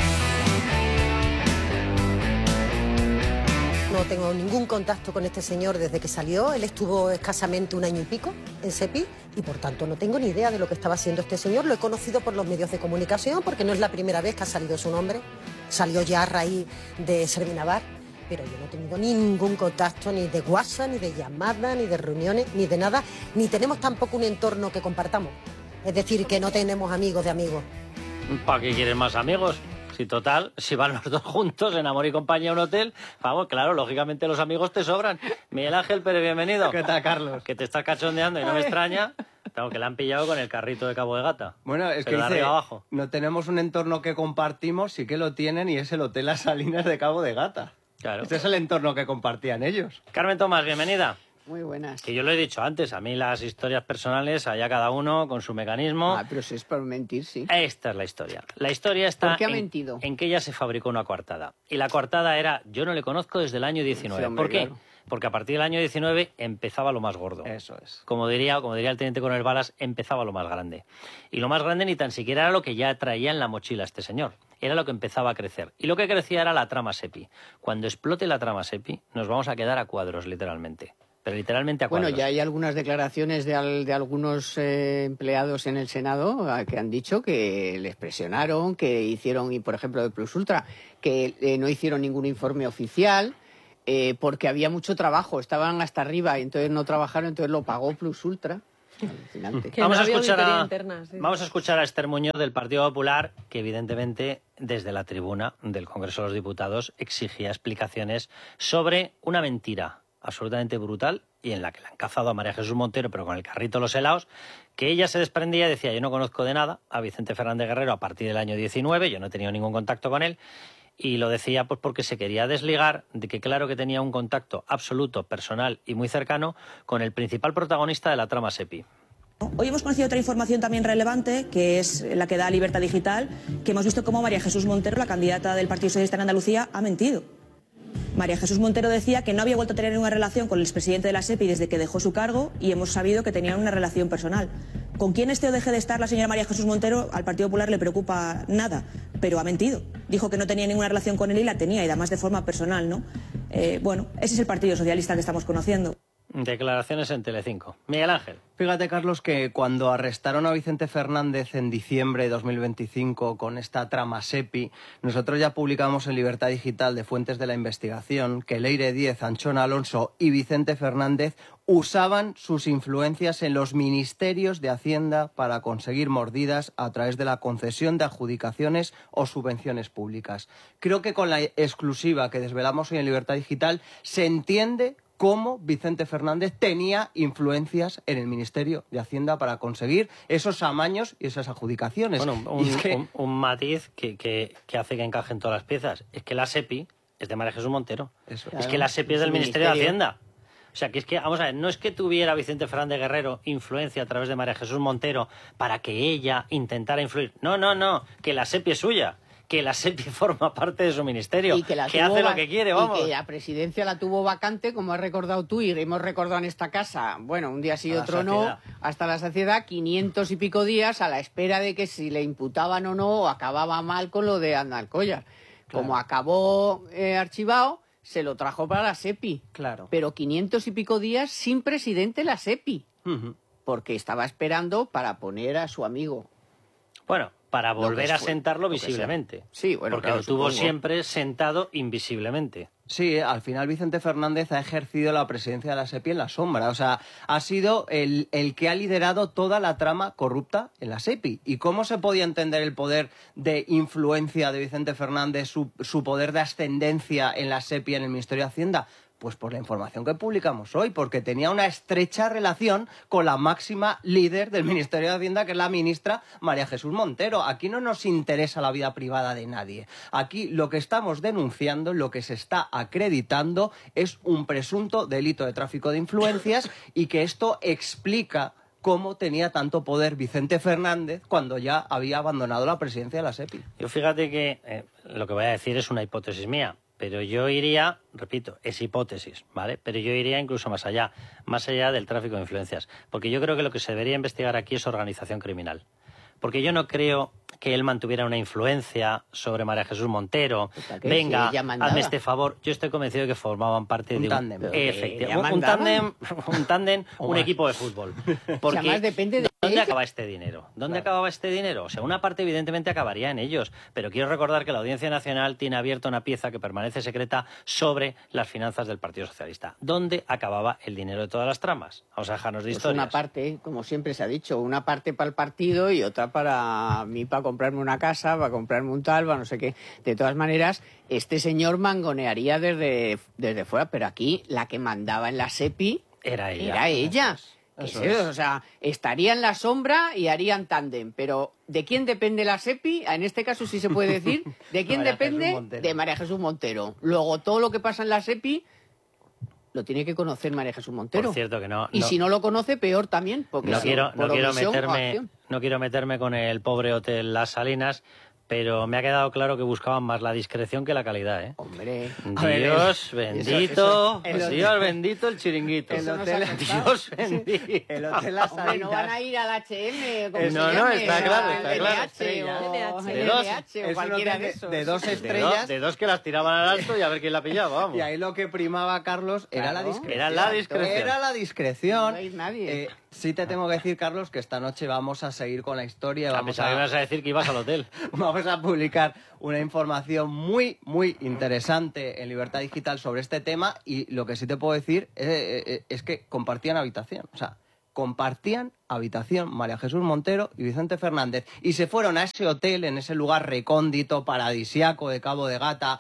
Speaker 4: No tengo ningún contacto con este señor desde que salió. Él estuvo escasamente 1 año y pico en SEPI y por tanto no tengo ni idea de lo que estaba haciendo este señor. Lo he conocido por los medios de comunicación porque no es la primera vez que ha salido su nombre. Salió ya a raíz de Serminavar, pero yo no he tenido ningún contacto ni de WhatsApp, ni de llamada, ni de reuniones, ni de nada. Ni tenemos tampoco un entorno que compartamos. Es decir, que no tenemos amigos de amigos.
Speaker 1: ¿Para qué quieres más amigos? Si total, si van los dos juntos en amor y compañía a un hotel, vamos, claro, lógicamente los amigos te sobran. Miguel Ángel Pérez, bienvenido.
Speaker 28: ¿Qué tal, Carlos?
Speaker 1: Que te estás cachondeando y no me extraña. Claro, que le han pillado con el carrito de Cabo de Gata.
Speaker 28: Bueno, es que
Speaker 1: de arriba abajo.
Speaker 28: No tenemos un entorno que compartimos, sí que lo tienen y es el Hotel Las Salinas de Cabo de Gata.
Speaker 1: Claro.
Speaker 28: Este es el entorno que compartían ellos.
Speaker 1: Carmen Tomás, bienvenida.
Speaker 3: Muy buenas.
Speaker 1: Que yo lo he dicho antes, a mí las historias personales, allá cada uno con su mecanismo.
Speaker 3: Pero si es por mentir, sí.
Speaker 1: Esta es la historia. La historia está
Speaker 3: ¿Por qué ha mentido?
Speaker 1: en que ella se fabricó una coartada. Y la coartada era, yo no le conozco desde el año 19.
Speaker 3: Sí, hombre,
Speaker 1: ¿Por qué?
Speaker 3: claro.
Speaker 1: Porque a partir del año 19 empezaba lo más gordo.
Speaker 28: Eso es.
Speaker 1: Como diría el teniente coronel Balas, empezaba lo más grande. Y lo más grande ni tan siquiera era lo que ya traía en la mochila este señor. Era lo que empezaba a crecer. Y lo que crecía era la trama SEPI. Cuando explote la trama SEPI, nos vamos a quedar a cuadros, literalmente. Pero literalmente a cuadros.
Speaker 3: Bueno, ya hay algunas declaraciones de algunos empleados en el Senado que han dicho que les presionaron, que hicieron, y por ejemplo de Plus Ultra, que no hicieron ningún informe oficial porque había mucho trabajo, estaban hasta arriba y entonces no trabajaron, entonces lo pagó Plus Ultra.
Speaker 1: Vamos a escuchar a Esther Muñoz del Partido Popular, que evidentemente desde la tribuna del Congreso de los Diputados exigía explicaciones sobre una mentira absolutamente brutal y en la que le han cazado a María Jesús Montero, pero con el carrito de los helados, que ella se desprendía y decía, yo no conozco de nada a Vicente Fernández Guerrero a partir del año 19, yo no he tenido ningún contacto con él, y lo decía pues porque se quería desligar de que claro que tenía un contacto absoluto, personal y muy cercano con el principal protagonista de la trama SEPI.
Speaker 5: Hoy hemos conocido otra información también relevante, que es la que da Libertad Digital, que hemos visto cómo María Jesús Montero, la candidata del Partido Socialista en Andalucía, ha mentido. María Jesús Montero decía que no había vuelto a tener una relación con el expresidente de la SEPI desde que dejó su cargo y hemos sabido que tenían una relación personal. Con quién esté o deje de estar la señora María Jesús Montero, al Partido Popular le preocupa nada, pero ha mentido. Dijo que no tenía ninguna relación con él y la tenía, y además de forma personal, ¿no? Bueno, ese es el Partido Socialista que estamos conociendo.
Speaker 1: Declaraciones en Telecinco. Miguel Ángel.
Speaker 28: Fíjate, Carlos, que cuando arrestaron a Vicente Fernández en diciembre de 2025 con esta trama SEPI, nosotros ya publicamos en Libertad Digital de fuentes de la investigación que Leire Díez, Anchona Alonso y Vicente Fernández usaban sus influencias en los ministerios de Hacienda para conseguir mordidas a través de la concesión de adjudicaciones o subvenciones públicas. Creo que con la exclusiva que desvelamos hoy en Libertad Digital se entiende cómo Vicente Fernández tenía influencias en el Ministerio de Hacienda para conseguir esos amaños y esas adjudicaciones.
Speaker 1: Bueno, un matiz que hace que encajen todas las piezas. Es que la SEPI es de María Jesús Montero. Es que la SEPI es del Ministerio de Hacienda. O sea, que es que, vamos a ver, no es que tuviera Vicente Fernández Guerrero influencia a través de María Jesús Montero para que ella intentara influir. No, que la SEPI es suya. Que la SEPI forma parte de su ministerio,
Speaker 3: y que
Speaker 1: hace lo que quiere, vamos.
Speaker 3: Y que la presidencia la tuvo vacante, como has recordado tú, y hemos recordado en esta casa, bueno, un día sí y otro no, hasta la saciedad, 500 y pico días a la espera de que si le imputaban o no, acababa mal con lo de Andalcollar. Claro. Como acabó archivado, se lo trajo para la SEPI.
Speaker 28: Claro.
Speaker 3: Pero 500 y pico días sin presidente la SEPI, porque estaba esperando para poner a su amigo.
Speaker 1: Bueno, para volver a sentarlo visiblemente.
Speaker 3: Sí, bueno,
Speaker 1: porque
Speaker 3: claro,
Speaker 1: lo tuvo
Speaker 3: supongo.
Speaker 1: siempre sentado invisiblemente.
Speaker 28: Sí, al final Vicente Fernández ha ejercido la presidencia de la SEPI en la sombra. O sea, ha sido el que ha liderado toda la trama corrupta en la SEPI. ¿Y cómo se podía entender el poder de influencia de Vicente Fernández, su poder de ascendencia en la SEPI en el Ministerio de Hacienda? Pues por la información que publicamos hoy, porque tenía una estrecha relación con la máxima líder del Ministerio de Hacienda, que es la ministra María Jesús Montero. Aquí no nos interesa la vida privada de nadie. Aquí lo que estamos denunciando, lo que se está acreditando, es un presunto delito de tráfico de influencias y que esto explica cómo tenía tanto poder Vicente Fernández cuando ya había abandonado la presidencia de la SEPI.
Speaker 1: Yo fíjate que lo que voy a decir es una hipótesis mía. Pero yo iría, repito, es hipótesis, ¿vale? Pero yo iría incluso más allá del tráfico de influencias. Porque yo creo que lo que se debería investigar aquí es organización criminal. Porque yo no creo que él mantuviera una influencia sobre María Jesús Montero. Venga, hazme este favor. Yo estoy convencido de que formaban parte de un tándem. Efectivamente. Un tándem, un equipo de fútbol. Porque
Speaker 3: además depende de
Speaker 1: ¿dónde acaba este dinero? ¿Dónde acababa este dinero? O sea, una parte evidentemente acabaría en ellos. Pero quiero recordar que la Audiencia Nacional tiene abierta una pieza que permanece secreta sobre las finanzas del Partido Socialista. ¿Dónde acababa el dinero de todas las tramas? Vamos a dejarnos de historias.
Speaker 3: Una parte, como siempre se ha dicho, una parte para el partido y otra para mí, para comprarme una casa, para comprarme un tal, para no sé qué. De todas maneras, este señor mangonearía desde fuera, pero aquí la que mandaba en la SEPI
Speaker 1: era
Speaker 3: ella. O sea, estaría en la sombra y harían tándem, pero ¿de quién depende la SEPI? En este caso sí se puede decir. ¿De quién depende? De María Jesús Montero. Luego, todo lo que pasa en la SEPI lo tiene que conocer María Jesús Montero.
Speaker 1: Por cierto que no.
Speaker 3: Y si no lo conoce, peor también, porque
Speaker 1: no quiero meterme con el pobre hotel Las Salinas, pero me ha quedado claro que buscaban más la discreción que la calidad, ¿eh?
Speaker 3: Hombre.
Speaker 1: Dios bendito, Dios bendito el chiringuito.
Speaker 28: El hotel,
Speaker 1: Dios bendito.
Speaker 28: El hotel Las Salinas.
Speaker 3: Hombre, no van a ir al H&M, como
Speaker 1: No, está claro.
Speaker 28: Es cualquiera de esos. De 2 estrellas.
Speaker 1: De dos que las tiraban al alto y a ver quién la pillaba, vamos.
Speaker 28: Y ahí lo que primaba, Carlos, era la discreción.
Speaker 1: Era la discreción.
Speaker 28: Era la discreción.
Speaker 3: No hay nadie.
Speaker 28: Sí te tengo que decir, Carlos, que esta noche vamos a seguir con la historia.
Speaker 1: A pesar de que me vas a decir que ibas al hotel.
Speaker 28: Vamos a publicar una información muy, muy interesante en Libertad Digital sobre este tema, y lo que sí te puedo decir es que compartían habitación. O sea, compartían habitación María Jesús Montero y Vicente Fernández, y se fueron a ese hotel, en ese lugar recóndito, paradisiaco de Cabo de Gata,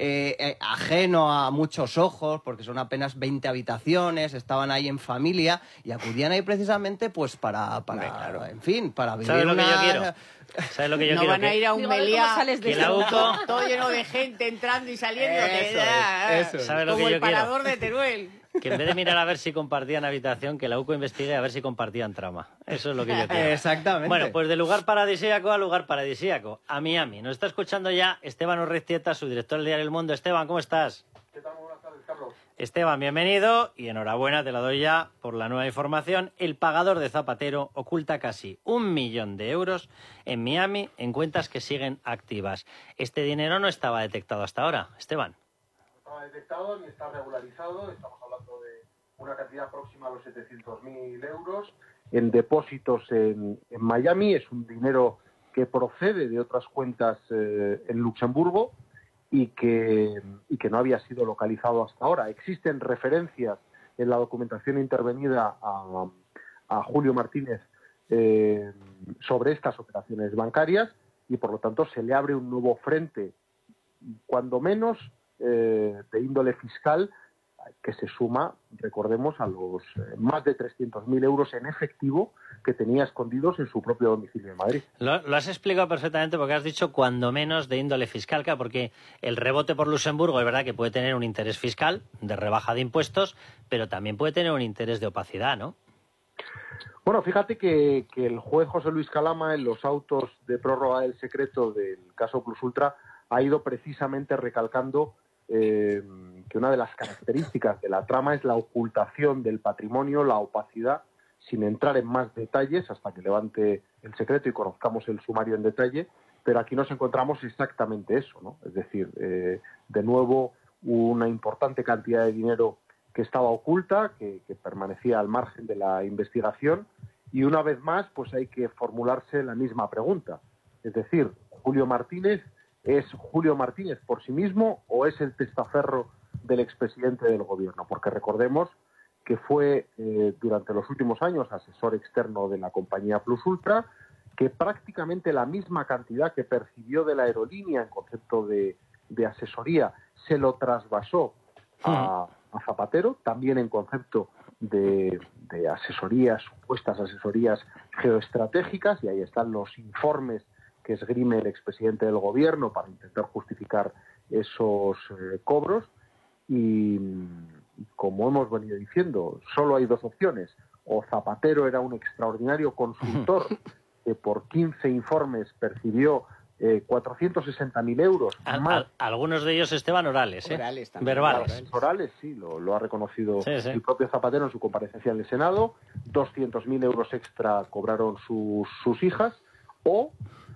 Speaker 28: ajeno a muchos ojos, porque son apenas 20 habitaciones, estaban ahí en familia, y acudían ahí precisamente pues para en fin, para vivir.
Speaker 1: ¿Sabes lo que yo quiero? ¿Sabes lo que yo
Speaker 3: no
Speaker 1: quiero?
Speaker 3: Van a ir a un Meliá
Speaker 1: que la UCO...
Speaker 3: todo lleno de gente entrando y saliendo.
Speaker 28: Eso es.
Speaker 1: ¿Sabes lo
Speaker 3: como
Speaker 1: que yo
Speaker 3: el parador de Teruel.
Speaker 1: Que en vez de mirar a ver si compartían habitación, que la UCO investigue a ver si compartían trama. Eso es lo que yo quiero.
Speaker 28: Exactamente.
Speaker 1: Bueno, pues de lugar paradisíaco a lugar paradisíaco, a Miami. Nos está escuchando ya Esteban Urrestieta, su director del diario El Mundo. Esteban, ¿cómo estás?
Speaker 6: ¿Qué tal? Buenas tardes, Carlos.
Speaker 1: Esteban, bienvenido y enhorabuena, te la doy ya por la nueva información. El pagador de Zapatero oculta casi 1 millón de euros en Miami en cuentas que siguen activas. Este dinero no estaba detectado hasta ahora, Esteban.
Speaker 6: No estaba detectado ni está regularizado. Estamos hablando de una cantidad próxima a los 700.000 euros en depósitos en Miami. Es un dinero que procede de otras cuentas en Luxemburgo y que no había sido localizado hasta ahora. Existen referencias en la documentación intervenida a Julio Martínez sobre estas operaciones bancarias, y por lo tanto se le abre un nuevo frente, cuando menos de índole fiscal, que se suma, recordemos, a los más de 300.000 euros en efectivo que tenía escondidos en su propio domicilio en Madrid.
Speaker 1: Lo has explicado perfectamente, porque has dicho cuando menos de índole fiscal, porque el rebote por Luxemburgo es verdad que puede tener un interés fiscal de rebaja de impuestos, pero también puede tener un interés de opacidad, ¿no?
Speaker 6: Bueno, fíjate que el juez José Luis Calama, en los autos de prórroga del secreto del caso Plus Ultra, ha ido precisamente recalcando que una de las características de la trama es la ocultación del patrimonio, la opacidad, sin entrar en más detalles hasta que levante el secreto y conozcamos el sumario en detalle, pero aquí nos encontramos exactamente eso, ¿no? Es decir, de nuevo, una importante cantidad de dinero que estaba oculta, que permanecía al margen de la investigación, y una vez más pues hay que formularse la misma pregunta. Es decir, Julio Martínez, ¿es Julio Martínez por sí mismo o es el testaferro del expresidente del gobierno? Porque recordemos que fue durante los últimos años asesor externo de la compañía Plus Ultra, que prácticamente la misma cantidad que percibió de la aerolínea en concepto de asesoría se lo trasvasó a Zapatero, también en concepto de asesorías, supuestas asesorías geoestratégicas, y ahí están los informes que esgrime el expresidente del gobierno para intentar justificar esos cobros. Y como hemos venido diciendo, solo hay dos opciones: o Zapatero era un extraordinario consultor que por 15 informes percibió 460.000 euros.
Speaker 1: Algunos de ellos, Esteban, orales, verbales.
Speaker 6: Orales, sí, lo ha reconocido el propio Zapatero en su comparecencia en el Senado. 200.000 euros extra cobraron sus hijas, o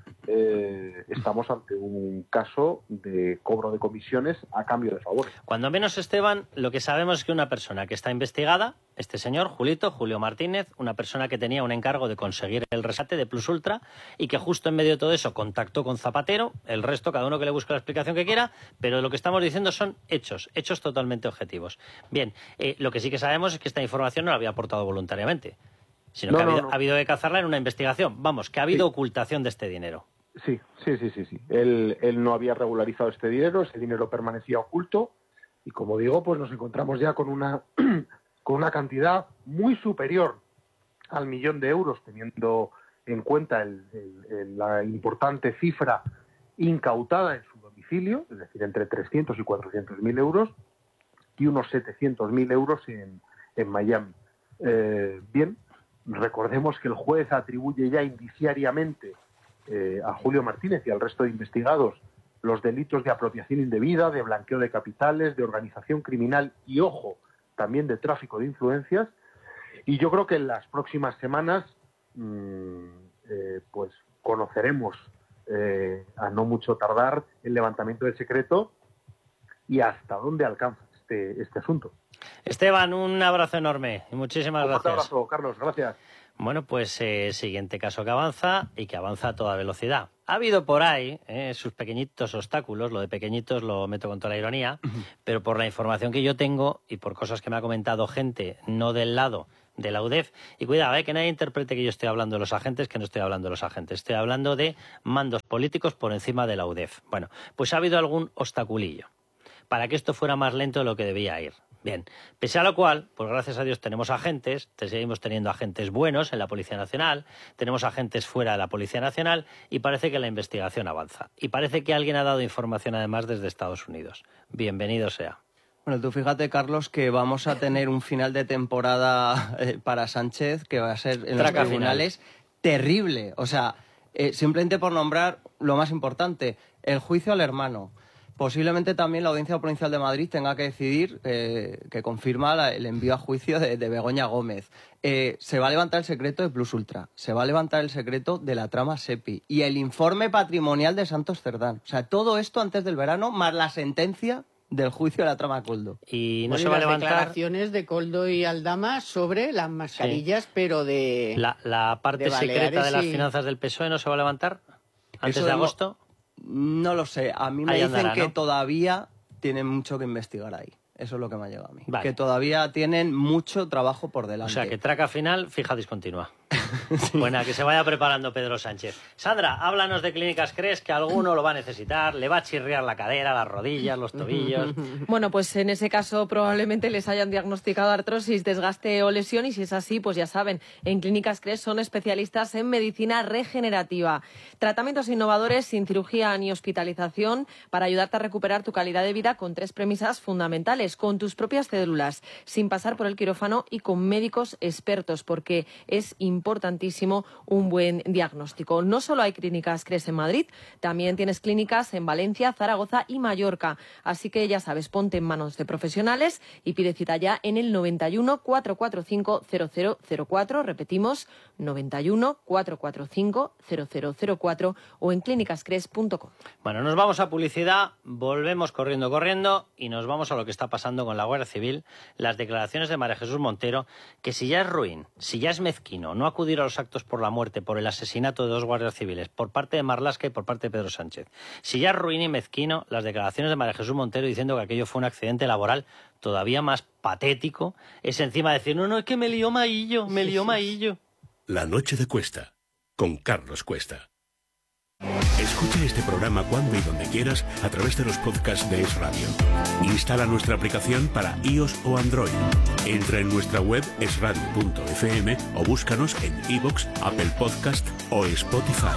Speaker 6: estamos ante un caso de cobro de comisiones a cambio de favores.
Speaker 1: Cuando menos, Esteban, lo que sabemos es que una persona que está investigada, este señor, Julio Martínez, una persona que tenía un encargo de conseguir el rescate de Plus Ultra y que justo en medio de todo eso contactó con Zapatero. El resto, cada uno que le busque la explicación que quiera, pero lo que estamos diciendo son hechos totalmente objetivos. Bien, lo que sí que sabemos es que esta información no la había aportado voluntariamente, sino que ha habido que cazarla en una investigación. Vamos, que ha habido ocultación de este dinero.
Speaker 6: Sí. Él no había regularizado este dinero, ese dinero permanecía oculto, y como digo, pues nos encontramos ya con una cantidad muy superior al 1 millón de euros, teniendo en cuenta la importante cifra incautada en su domicilio, es decir, entre 300 y 400.000 euros, y unos 700.000 euros en Miami. Bien, recordemos que el juez atribuye ya indiciariamente a Julio Martínez y al resto de investigados los delitos de apropiación indebida, de blanqueo de capitales, de organización criminal y, ojo, también de tráfico de influencias. Y yo creo que en las próximas semanas pues conoceremos a no mucho tardar el levantamiento del secreto y hasta dónde alcanza este asunto.
Speaker 1: Esteban, un abrazo enorme y muchísimas gracias.
Speaker 6: Un abrazo, Carlos, gracias.
Speaker 1: Bueno, pues siguiente caso que avanza y que avanza a toda velocidad. Ha habido por ahí sus pequeñitos obstáculos, lo de pequeñitos lo meto con toda la ironía, pero por la información que yo tengo y por cosas que me ha comentado gente no del lado de la UDEF, y cuidado, que nadie interprete que yo estoy hablando de los agentes, que no estoy hablando de los agentes, estoy hablando de mandos políticos por encima de la UDEF. Bueno, pues ha habido algún obstaculillo para que esto fuera más lento de lo que debía ir. Bien, pese a lo cual, pues gracias a Dios tenemos agentes, seguimos teniendo agentes buenos en la Policía Nacional, tenemos agentes fuera de la Policía Nacional y parece que la investigación avanza. Y parece que alguien ha dado información además desde Estados Unidos. Bienvenido sea.
Speaker 28: Bueno, tú fíjate, Carlos, que vamos a tener un final de temporada para Sánchez que va a ser en los tribunales terrible. O sea, simplemente por nombrar lo más importante, el juicio al hermano. Posiblemente también la Audiencia Provincial de Madrid tenga que decidir que confirma el envío a juicio de Begoña Gómez. Se va a levantar el secreto de Plus Ultra, se va a levantar el secreto de la trama SEPI y el informe patrimonial de Santos Cerdán. O sea, todo esto antes del verano, más la sentencia del juicio de la trama Coldo.
Speaker 1: Y no se va a levantar
Speaker 3: las declaraciones de Coldo y Aldama sobre las mascarillas, pero de
Speaker 1: la parte
Speaker 3: de
Speaker 1: secreta de las
Speaker 3: y...
Speaker 1: finanzas del PSOE no se va a levantar antes de agosto.
Speaker 28: No lo sé. A mí me
Speaker 1: ahí
Speaker 28: dicen
Speaker 1: andará,
Speaker 28: que
Speaker 1: ¿no?
Speaker 28: todavía tienen mucho que investigar ahí. Eso es lo que me ha llegado a mí.
Speaker 1: Vale.
Speaker 28: Que todavía tienen mucho trabajo por delante.
Speaker 1: O sea, que traca final, fija discontinua. Sí. Bueno, que se vaya preparando Pedro Sánchez. Sandra, háblanos de Clínicas Cres, que alguno lo va a necesitar, le va a chirriar la cadera, las rodillas, los tobillos.
Speaker 7: Bueno, pues en ese caso probablemente les hayan diagnosticado artrosis, desgaste o lesión, y si es así, pues ya saben, en Clínicas Cres son especialistas en medicina regenerativa. Tratamientos innovadores sin cirugía ni hospitalización para ayudarte a recuperar tu calidad de vida con 3 premisas fundamentales: con tus propias células, sin pasar por el quirófano y con médicos expertos, porque es importantísimo un buen diagnóstico. No solo hay Clínicas Cres en Madrid, también tienes clínicas en Valencia, Zaragoza y Mallorca. Así que ya sabes, ponte en manos de profesionales y pide cita ya en el 91 445 0004. Repetimos, 91 445 0004 o en clínicascres.com.
Speaker 1: Bueno, nos vamos a publicidad, volvemos corriendo y nos vamos a lo que está pasando con la Guardia Civil, las declaraciones de María Jesús Montero, que si ya es ruin, si ya es mezquino no acudir a los actos por la muerte, por el asesinato de 2 guardias civiles, por parte de Marlaska y por parte de Pedro Sánchez, si ya es ruin y mezquino, las declaraciones de María Jesús Montero diciendo que aquello fue un accidente laboral, todavía más patético es encima decir, no, es que me lió Maillo, Maillo.
Speaker 2: La noche de Cuesta, con Carlos Cuesta. Escucha este programa cuando y donde quieras a través de los podcasts de Es Radio. Instala nuestra aplicación para iOS o Android. Entra en nuestra web esradio.fm o búscanos en iVoox, Apple Podcast o Spotify.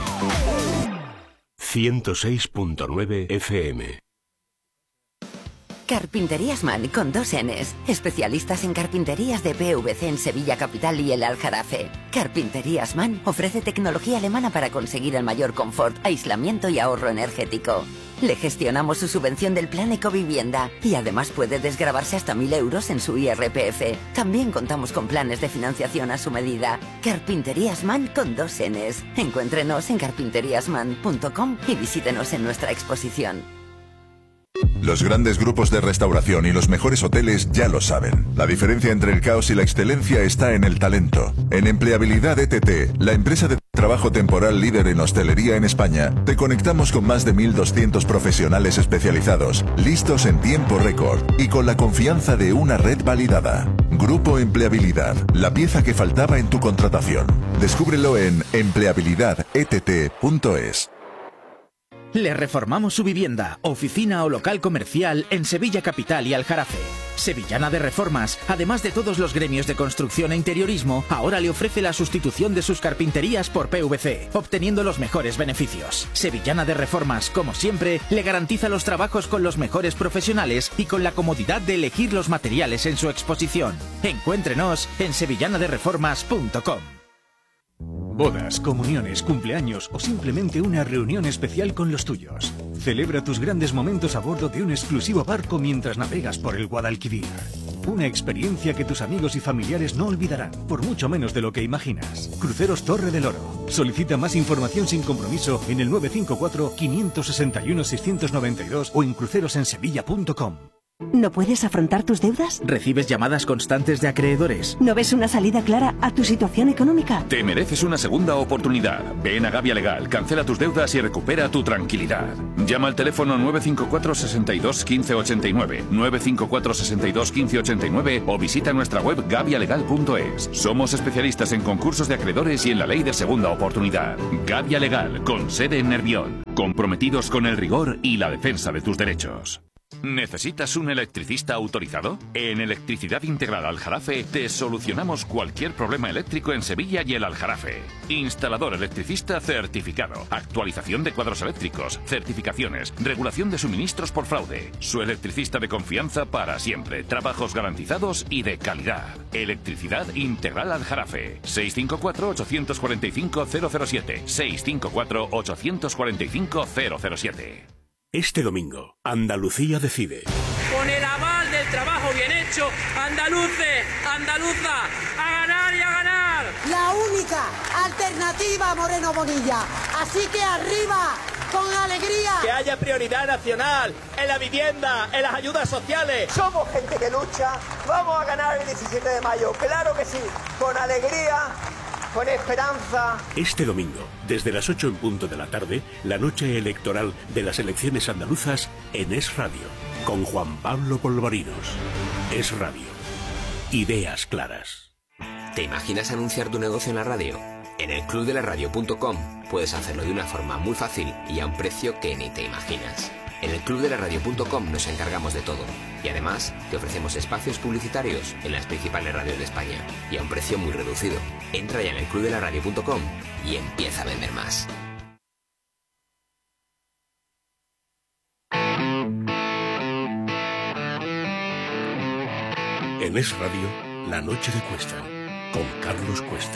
Speaker 2: 106.9 FM.
Speaker 8: Carpinterías Man con 2 Ns. Especialistas en carpinterías de PVC en Sevilla Capital y el Aljarafe. Carpinterías Man ofrece tecnología alemana para conseguir el mayor confort, aislamiento y ahorro energético. Le gestionamos su subvención del plan Ecovivienda y además puede desgravarse hasta 1.000 euros en su IRPF. También contamos con planes de financiación a su medida. Carpinterías Man con 2 Ns. Encuéntrenos en carpinteriasman.com y visítenos en nuestra exposición.
Speaker 9: Los grandes grupos de restauración y los mejores hoteles ya lo saben. La diferencia entre el caos y la excelencia está en el talento. En Empleabilidad ETT, la empresa de trabajo temporal líder en hostelería en España, te conectamos con más de 1.200 profesionales especializados, listos en tiempo récord y con la confianza de una red validada. Grupo Empleabilidad, la pieza que faltaba en tu contratación. Descúbrelo en empleabilidadett.es.
Speaker 10: Le reformamos su vivienda, oficina o local comercial en Sevilla Capital y Aljarafe. Sevillana de Reformas, además de todos los gremios de construcción e interiorismo, ahora le ofrece la sustitución de sus carpinterías por PVC, obteniendo los mejores beneficios. Sevillana de Reformas, como siempre, le garantiza los trabajos con los mejores profesionales y con la comodidad de elegir los materiales en su exposición. Encuéntrenos en sevillanadereformas.com.
Speaker 26: Bodas, comuniones, cumpleaños o simplemente una reunión especial con los tuyos. Celebra tus grandes momentos a bordo de un exclusivo barco mientras navegas por el Guadalquivir. Una experiencia que tus amigos y familiares no olvidarán, por mucho menos de lo que imaginas. Cruceros Torre del Oro. Solicita más información sin compromiso en el 954-561-692 o en crucerosensevilla.com.
Speaker 11: ¿No puedes afrontar tus deudas?
Speaker 10: ¿Recibes llamadas constantes de acreedores?
Speaker 11: ¿No ves una salida clara a tu situación económica?
Speaker 12: Te mereces una segunda oportunidad. Ven a Gavia Legal, cancela tus deudas y recupera tu tranquilidad. Llama al teléfono 954 62 15 89, 954 62 15 89 o visita nuestra web gavialegal.es. Somos especialistas en concursos de acreedores y en la ley de segunda oportunidad. Gavia Legal, con sede en Nervión. Comprometidos con el rigor y la defensa de tus derechos. ¿Necesitas un electricista autorizado? En Electricidad Integral Aljarafe te solucionamos cualquier problema eléctrico en Sevilla y el Aljarafe. Instalador electricista certificado, actualización de cuadros eléctricos, certificaciones, regulación de suministros por fraude. Su electricista de confianza para siempre, trabajos garantizados y de calidad. Electricidad Integral Aljarafe. 654-845-007. 654-845-007.
Speaker 2: Este domingo, Andalucía decide.
Speaker 13: Con el aval del trabajo bien hecho, andaluces, andaluza, a ganar y a ganar.
Speaker 14: La única alternativa, Moreno Bonilla. Así que arriba, con alegría.
Speaker 13: Que haya prioridad nacional en la vivienda, en las ayudas sociales.
Speaker 14: Somos gente que lucha. Vamos a ganar el 17 de mayo. Claro que sí, con alegría. Con esperanza.
Speaker 2: Este domingo, desde las 8 en punto de la tarde, la noche electoral de las elecciones andaluzas en Es Radio, con Juan Pablo Polvorinos. Es Radio. Ideas claras.
Speaker 16: ¿Te imaginas anunciar tu negocio en la radio? En el clubdelaradio.com puedes hacerlo de una forma muy fácil y a un precio que ni te imaginas. En el clubdelaradio.com nos encargamos de todo y además te ofrecemos espacios publicitarios en las principales radios de España y a un precio muy reducido. Entra ya en el clubdelaradio.com y empieza a vender más.
Speaker 2: En Es Radio, La Noche de Cuesta, con Carlos Cuesta.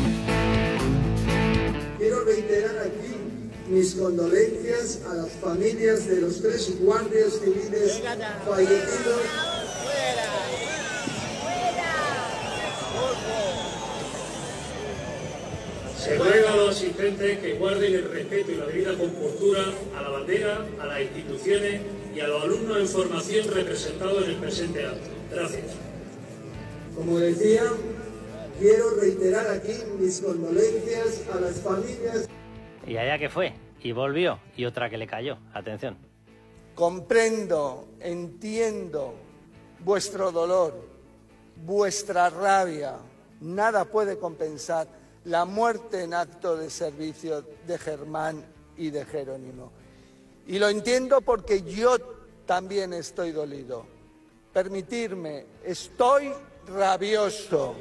Speaker 17: Quiero reiterar aquí mis condolencias a las familias de los 3 guardias civiles fallecidos.
Speaker 18: Se ruega a los asistentes que guarden el respeto y la debida compostura a la bandera, a las instituciones y a los alumnos en formación representados en el presente acto. Gracias.
Speaker 17: Como decía, quiero reiterar aquí mis condolencias a las familias.
Speaker 1: Y allá que fue, y volvió, y otra que le cayó. Atención.
Speaker 17: Comprendo, entiendo vuestro dolor, vuestra rabia. Nada puede compensar la muerte en acto de servicio de Germán y de Jerónimo. Y lo entiendo porque yo también estoy dolido. Permitirme, estoy rabioso.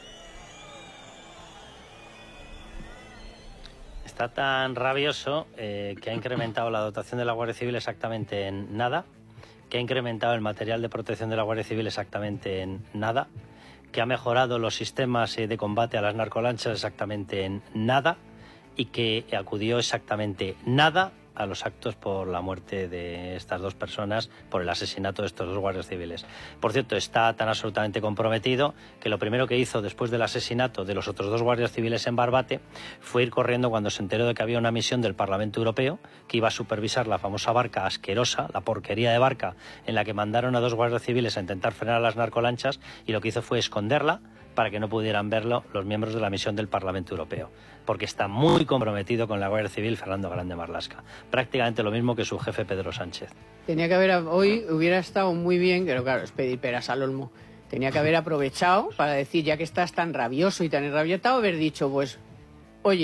Speaker 1: Está tan rabioso que ha incrementado la dotación de la Guardia Civil exactamente en nada, que ha incrementado el material de protección de la Guardia Civil exactamente en nada, que ha mejorado los sistemas de combate a las narcolanchas exactamente en nada y que acudió exactamente nada a los actos por la muerte de estas 2 personas, por el asesinato de estos 2 guardias civiles. Por cierto, está tan absolutamente comprometido que lo primero que hizo después del asesinato de los otros 2 guardias civiles en Barbate fue ir corriendo cuando se enteró de que había una misión del Parlamento Europeo que iba a supervisar la famosa barca asquerosa, la porquería de barca en la que mandaron a 2 guardias civiles a intentar frenar a las narcolanchas, y lo que hizo fue esconderla para que no pudieran verlo los miembros de la misión del Parlamento Europeo, porque está muy comprometido con la Guardia Civil Fernando Grande Marlaska. Prácticamente lo mismo que su jefe Pedro Sánchez.
Speaker 3: Tenía que haber, hoy hubiera estado muy bien, pero claro, es pedir peras al olmo. Tenía que haber aprovechado para decir, ya que estás tan rabioso y tan enrabietado, haber dicho, pues, oye,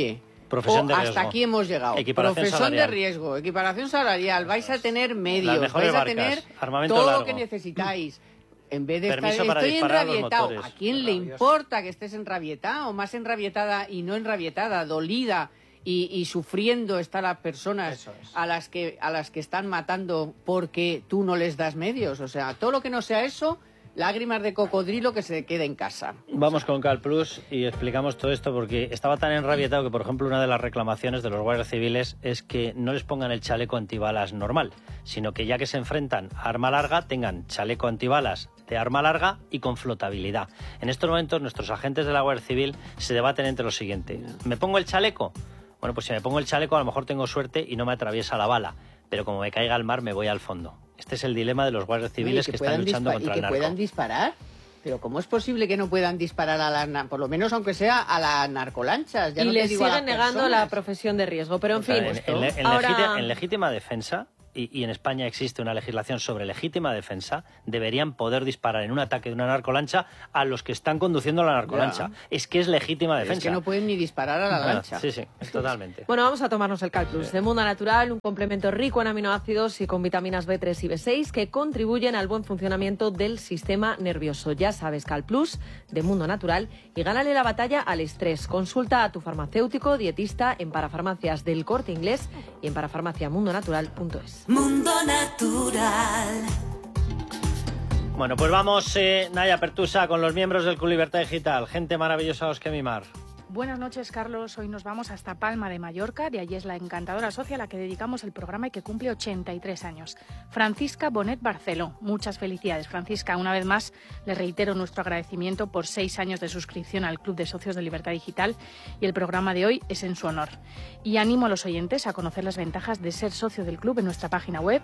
Speaker 1: Profesión de riesgo.
Speaker 3: Hasta aquí hemos llegado.
Speaker 1: Equiparación
Speaker 3: Profesión
Speaker 1: salarial.
Speaker 3: de riesgo, equiparación salarial, vais a tener
Speaker 1: Las
Speaker 3: medios,
Speaker 1: mejores
Speaker 3: vais a
Speaker 1: barcas,
Speaker 3: tener
Speaker 1: armamento
Speaker 3: todo
Speaker 1: largo.
Speaker 3: lo que necesitáis. En vez de
Speaker 1: Permiso
Speaker 3: estar,
Speaker 1: para
Speaker 3: estoy
Speaker 1: disparar los
Speaker 3: enrabietado.
Speaker 1: motores.
Speaker 3: ¿A quién le importa que estés enrabietado? Más enrabietada y no enrabietada, dolida y sufriendo están las personas a las que están matando porque tú no les das medios. O sea, todo lo que no sea eso, lágrimas de cocodrilo que se quede en casa.
Speaker 1: Vamos con Cal Plus y explicamos todo esto porque estaba tan enrabietado que, por ejemplo, una de las reclamaciones de los guardias civiles es que no les pongan el chaleco antibalas normal, sino que ya que se enfrentan a arma larga, tengan chaleco antibalas de arma larga y con flotabilidad. En estos momentos, nuestros agentes de la Guardia Civil se debaten entre lo siguiente. ¿Me pongo el chaleco? Bueno, pues si me pongo el chaleco a lo mejor tengo suerte y no me atraviesa la bala, pero como me caiga al mar me voy al fondo. Este es el dilema de los guardias civiles que están luchando contra el narco.
Speaker 3: ¿Y que puedan disparar? Pero ¿cómo es posible que no puedan disparar a las, por lo menos aunque sea a las narcolanchas? Ya
Speaker 7: y
Speaker 3: no
Speaker 7: les
Speaker 3: te digo a
Speaker 7: siguen
Speaker 3: las
Speaker 7: negando
Speaker 3: personas.
Speaker 7: la profesión de riesgo. Pero en fin,
Speaker 1: en legítima defensa, y en España existe una legislación sobre legítima defensa, deberían poder disparar en un ataque de una narcolancha a los que están conduciendo la narcolancha. Es que es legítima defensa.
Speaker 3: Es que no pueden ni disparar a la lancha.
Speaker 1: Sí, totalmente.
Speaker 7: Bueno, vamos a tomarnos el Cal Plus de Mundo Natural, un complemento rico en aminoácidos y con vitaminas B3 y B6 que contribuyen al buen funcionamiento del sistema nervioso. Ya sabes, Cal Plus de Mundo Natural, y gánale la batalla al estrés. Consulta a tu farmacéutico, dietista en Parafarmacias del Corte Inglés y en parafarmaciamundonatural.es.
Speaker 15: Mundo Natural.
Speaker 1: Bueno, pues vamos, Naya Pertusa, con los miembros del Club Libertad Digital. Gente maravillosa a los que mimar.
Speaker 19: Buenas noches, Carlos. Hoy nos vamos hasta Palma de Mallorca. De allí es la encantadora socia a la que dedicamos el programa y que cumple 83 años. Francisca Bonet Barceló. Muchas felicidades, Francisca. Una vez más, le reitero nuestro agradecimiento por 6 años de suscripción al Club de Socios de Libertad Digital y el programa de hoy es en su honor. Y animo a los oyentes a conocer las ventajas de ser socio del club en nuestra página web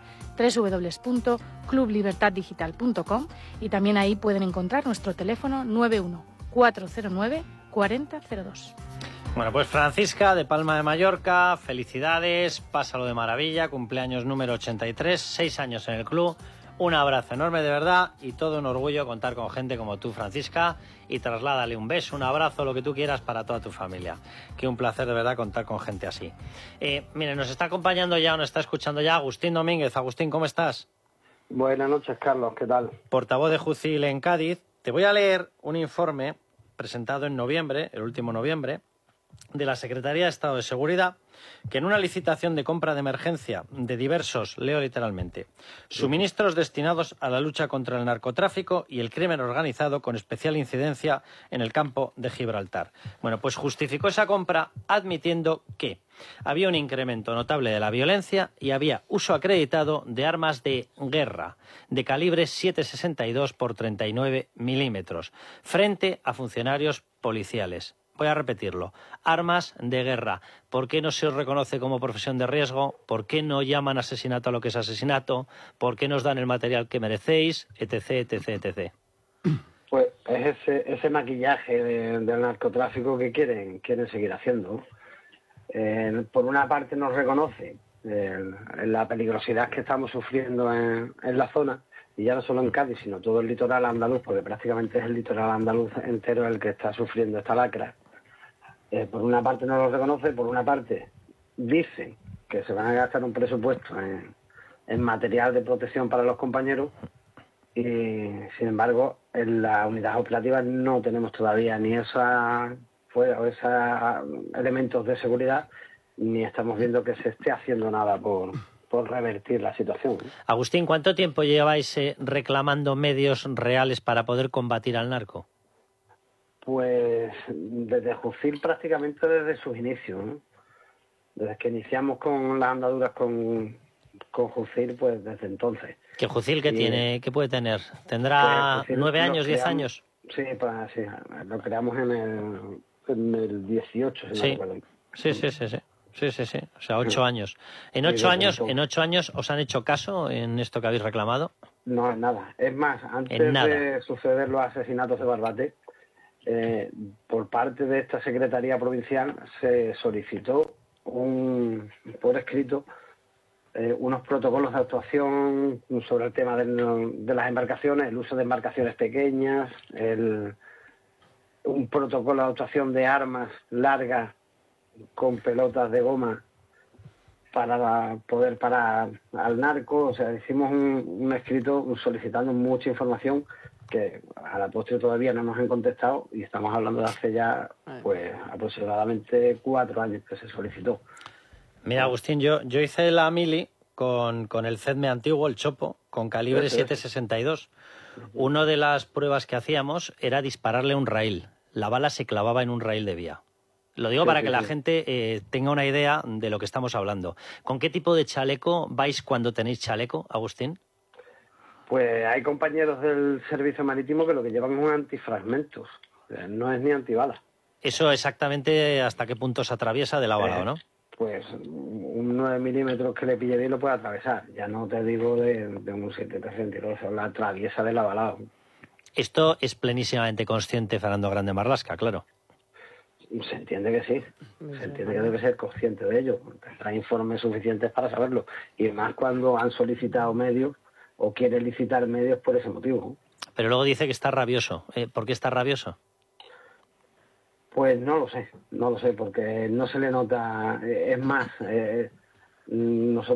Speaker 19: www.clublibertaddigital.com y también ahí pueden encontrar nuestro teléfono 91 409 4002.
Speaker 1: Bueno, pues Francisca, de Palma de Mallorca, felicidades, pásalo de maravilla, cumpleaños número 83, 6 años en el club, un abrazo enorme de verdad y todo un orgullo contar con gente como tú, Francisca, y trasládale un beso, un abrazo, lo que tú quieras para toda tu familia. Que un placer de verdad contar con gente así. Mire, nos está acompañando ya, nos está escuchando ya Agustín Domínguez. Agustín, ¿cómo estás?
Speaker 20: Buenas noches, Carlos, ¿qué tal?
Speaker 1: Portavoz de Jucil en Cádiz. Te voy a leer un informe presentado en noviembre, el último noviembre, de la Secretaría de Estado de Seguridad, que en una licitación de compra de emergencia de diversos, leo literalmente, suministros destinados a la lucha contra el narcotráfico y el crimen organizado con especial incidencia en el campo de Gibraltar. Bueno, pues justificó esa compra admitiendo que había un incremento notable de la violencia y había uso acreditado de armas de guerra de calibre 7,62 por 39 milímetros frente a funcionarios policiales. Voy a repetirlo. Armas de guerra. ¿Por qué no se os reconoce como profesión de riesgo? ¿Por qué no llaman asesinato a lo que es asesinato? ¿Por qué nos dan el material que merecéis? Etc, etc, etc.
Speaker 20: Pues es ese maquillaje del narcotráfico que quieren seguir haciendo. Por una parte nos reconoce la peligrosidad que estamos sufriendo en la zona, y ya no solo en Cádiz, sino todo el litoral andaluz, porque prácticamente es el litoral andaluz entero el que está sufriendo esta lacra. Por una parte no lo reconoce, por una parte dice que se van a gastar un presupuesto en material de protección para los compañeros y, sin embargo, en la unidad operativa no tenemos todavía ni esos elementos de seguridad, ni estamos viendo que se esté haciendo nada por revertir la situación.
Speaker 1: Agustín, ¿cuánto tiempo lleváis reclamando medios reales para poder combatir al narco?
Speaker 20: Pues desde Jucil prácticamente desde sus inicios, ¿no? Desde que iniciamos con las andaduras con Jucil, pues desde entonces.
Speaker 1: ¿Qué Jucil qué tiene? ¿Qué puede tener? ¿Tendrá 9 años, 10 años?
Speaker 20: Sí, pues sí, lo creamos en el 18, si no recuerdo.
Speaker 1: Sí. O sea, 8 años. ¿En 8 años os han hecho caso en esto que habéis reclamado?
Speaker 20: No, en nada. Es más, antes de suceder los asesinatos de Barbate, por parte de esta Secretaría Provincial se solicitó por escrito unos protocolos de actuación sobre el tema de las embarcaciones, el uso de embarcaciones pequeñas, un protocolo de actuación de armas largas con pelotas de goma para poder parar al narco. O sea, hicimos un escrito solicitando mucha información que a la postre todavía no nos han contestado, y estamos hablando de hace ya pues aproximadamente 4 años que se solicitó.
Speaker 1: Mira, Agustín, yo hice la mili con el CEDME antiguo, el Chopo, con calibre 7.62. Una de las pruebas que hacíamos era dispararle un raíl. La bala se clavaba en un raíl de vía. Lo digo para que la gente tenga una idea de lo que estamos hablando. ¿Con qué tipo de chaleco vais cuando tenéis chaleco, Agustín?
Speaker 20: Pues hay compañeros del servicio marítimo que lo que llevan es un antifragmentos, no es ni antibala.
Speaker 1: ¿Eso exactamente hasta qué punto se atraviesa de la bala, o no?
Speaker 20: Pues un 9 milímetros que le pille bien lo puede atravesar. Ya no te digo de un 7,32, la atraviesa de la bala.
Speaker 1: Esto es plenísimamente consciente Fernando Grande Marlasca, claro.
Speaker 20: Se entiende que sí, se entiende que debe ser consciente de ello. Tendrá informes suficientes para saberlo. Y más cuando han solicitado medios o quiere licitar medios por ese motivo.
Speaker 1: Pero luego dice que está rabioso. ¿Por qué está rabioso?
Speaker 20: Pues no lo sé, porque no se le nota. Es más, nosotros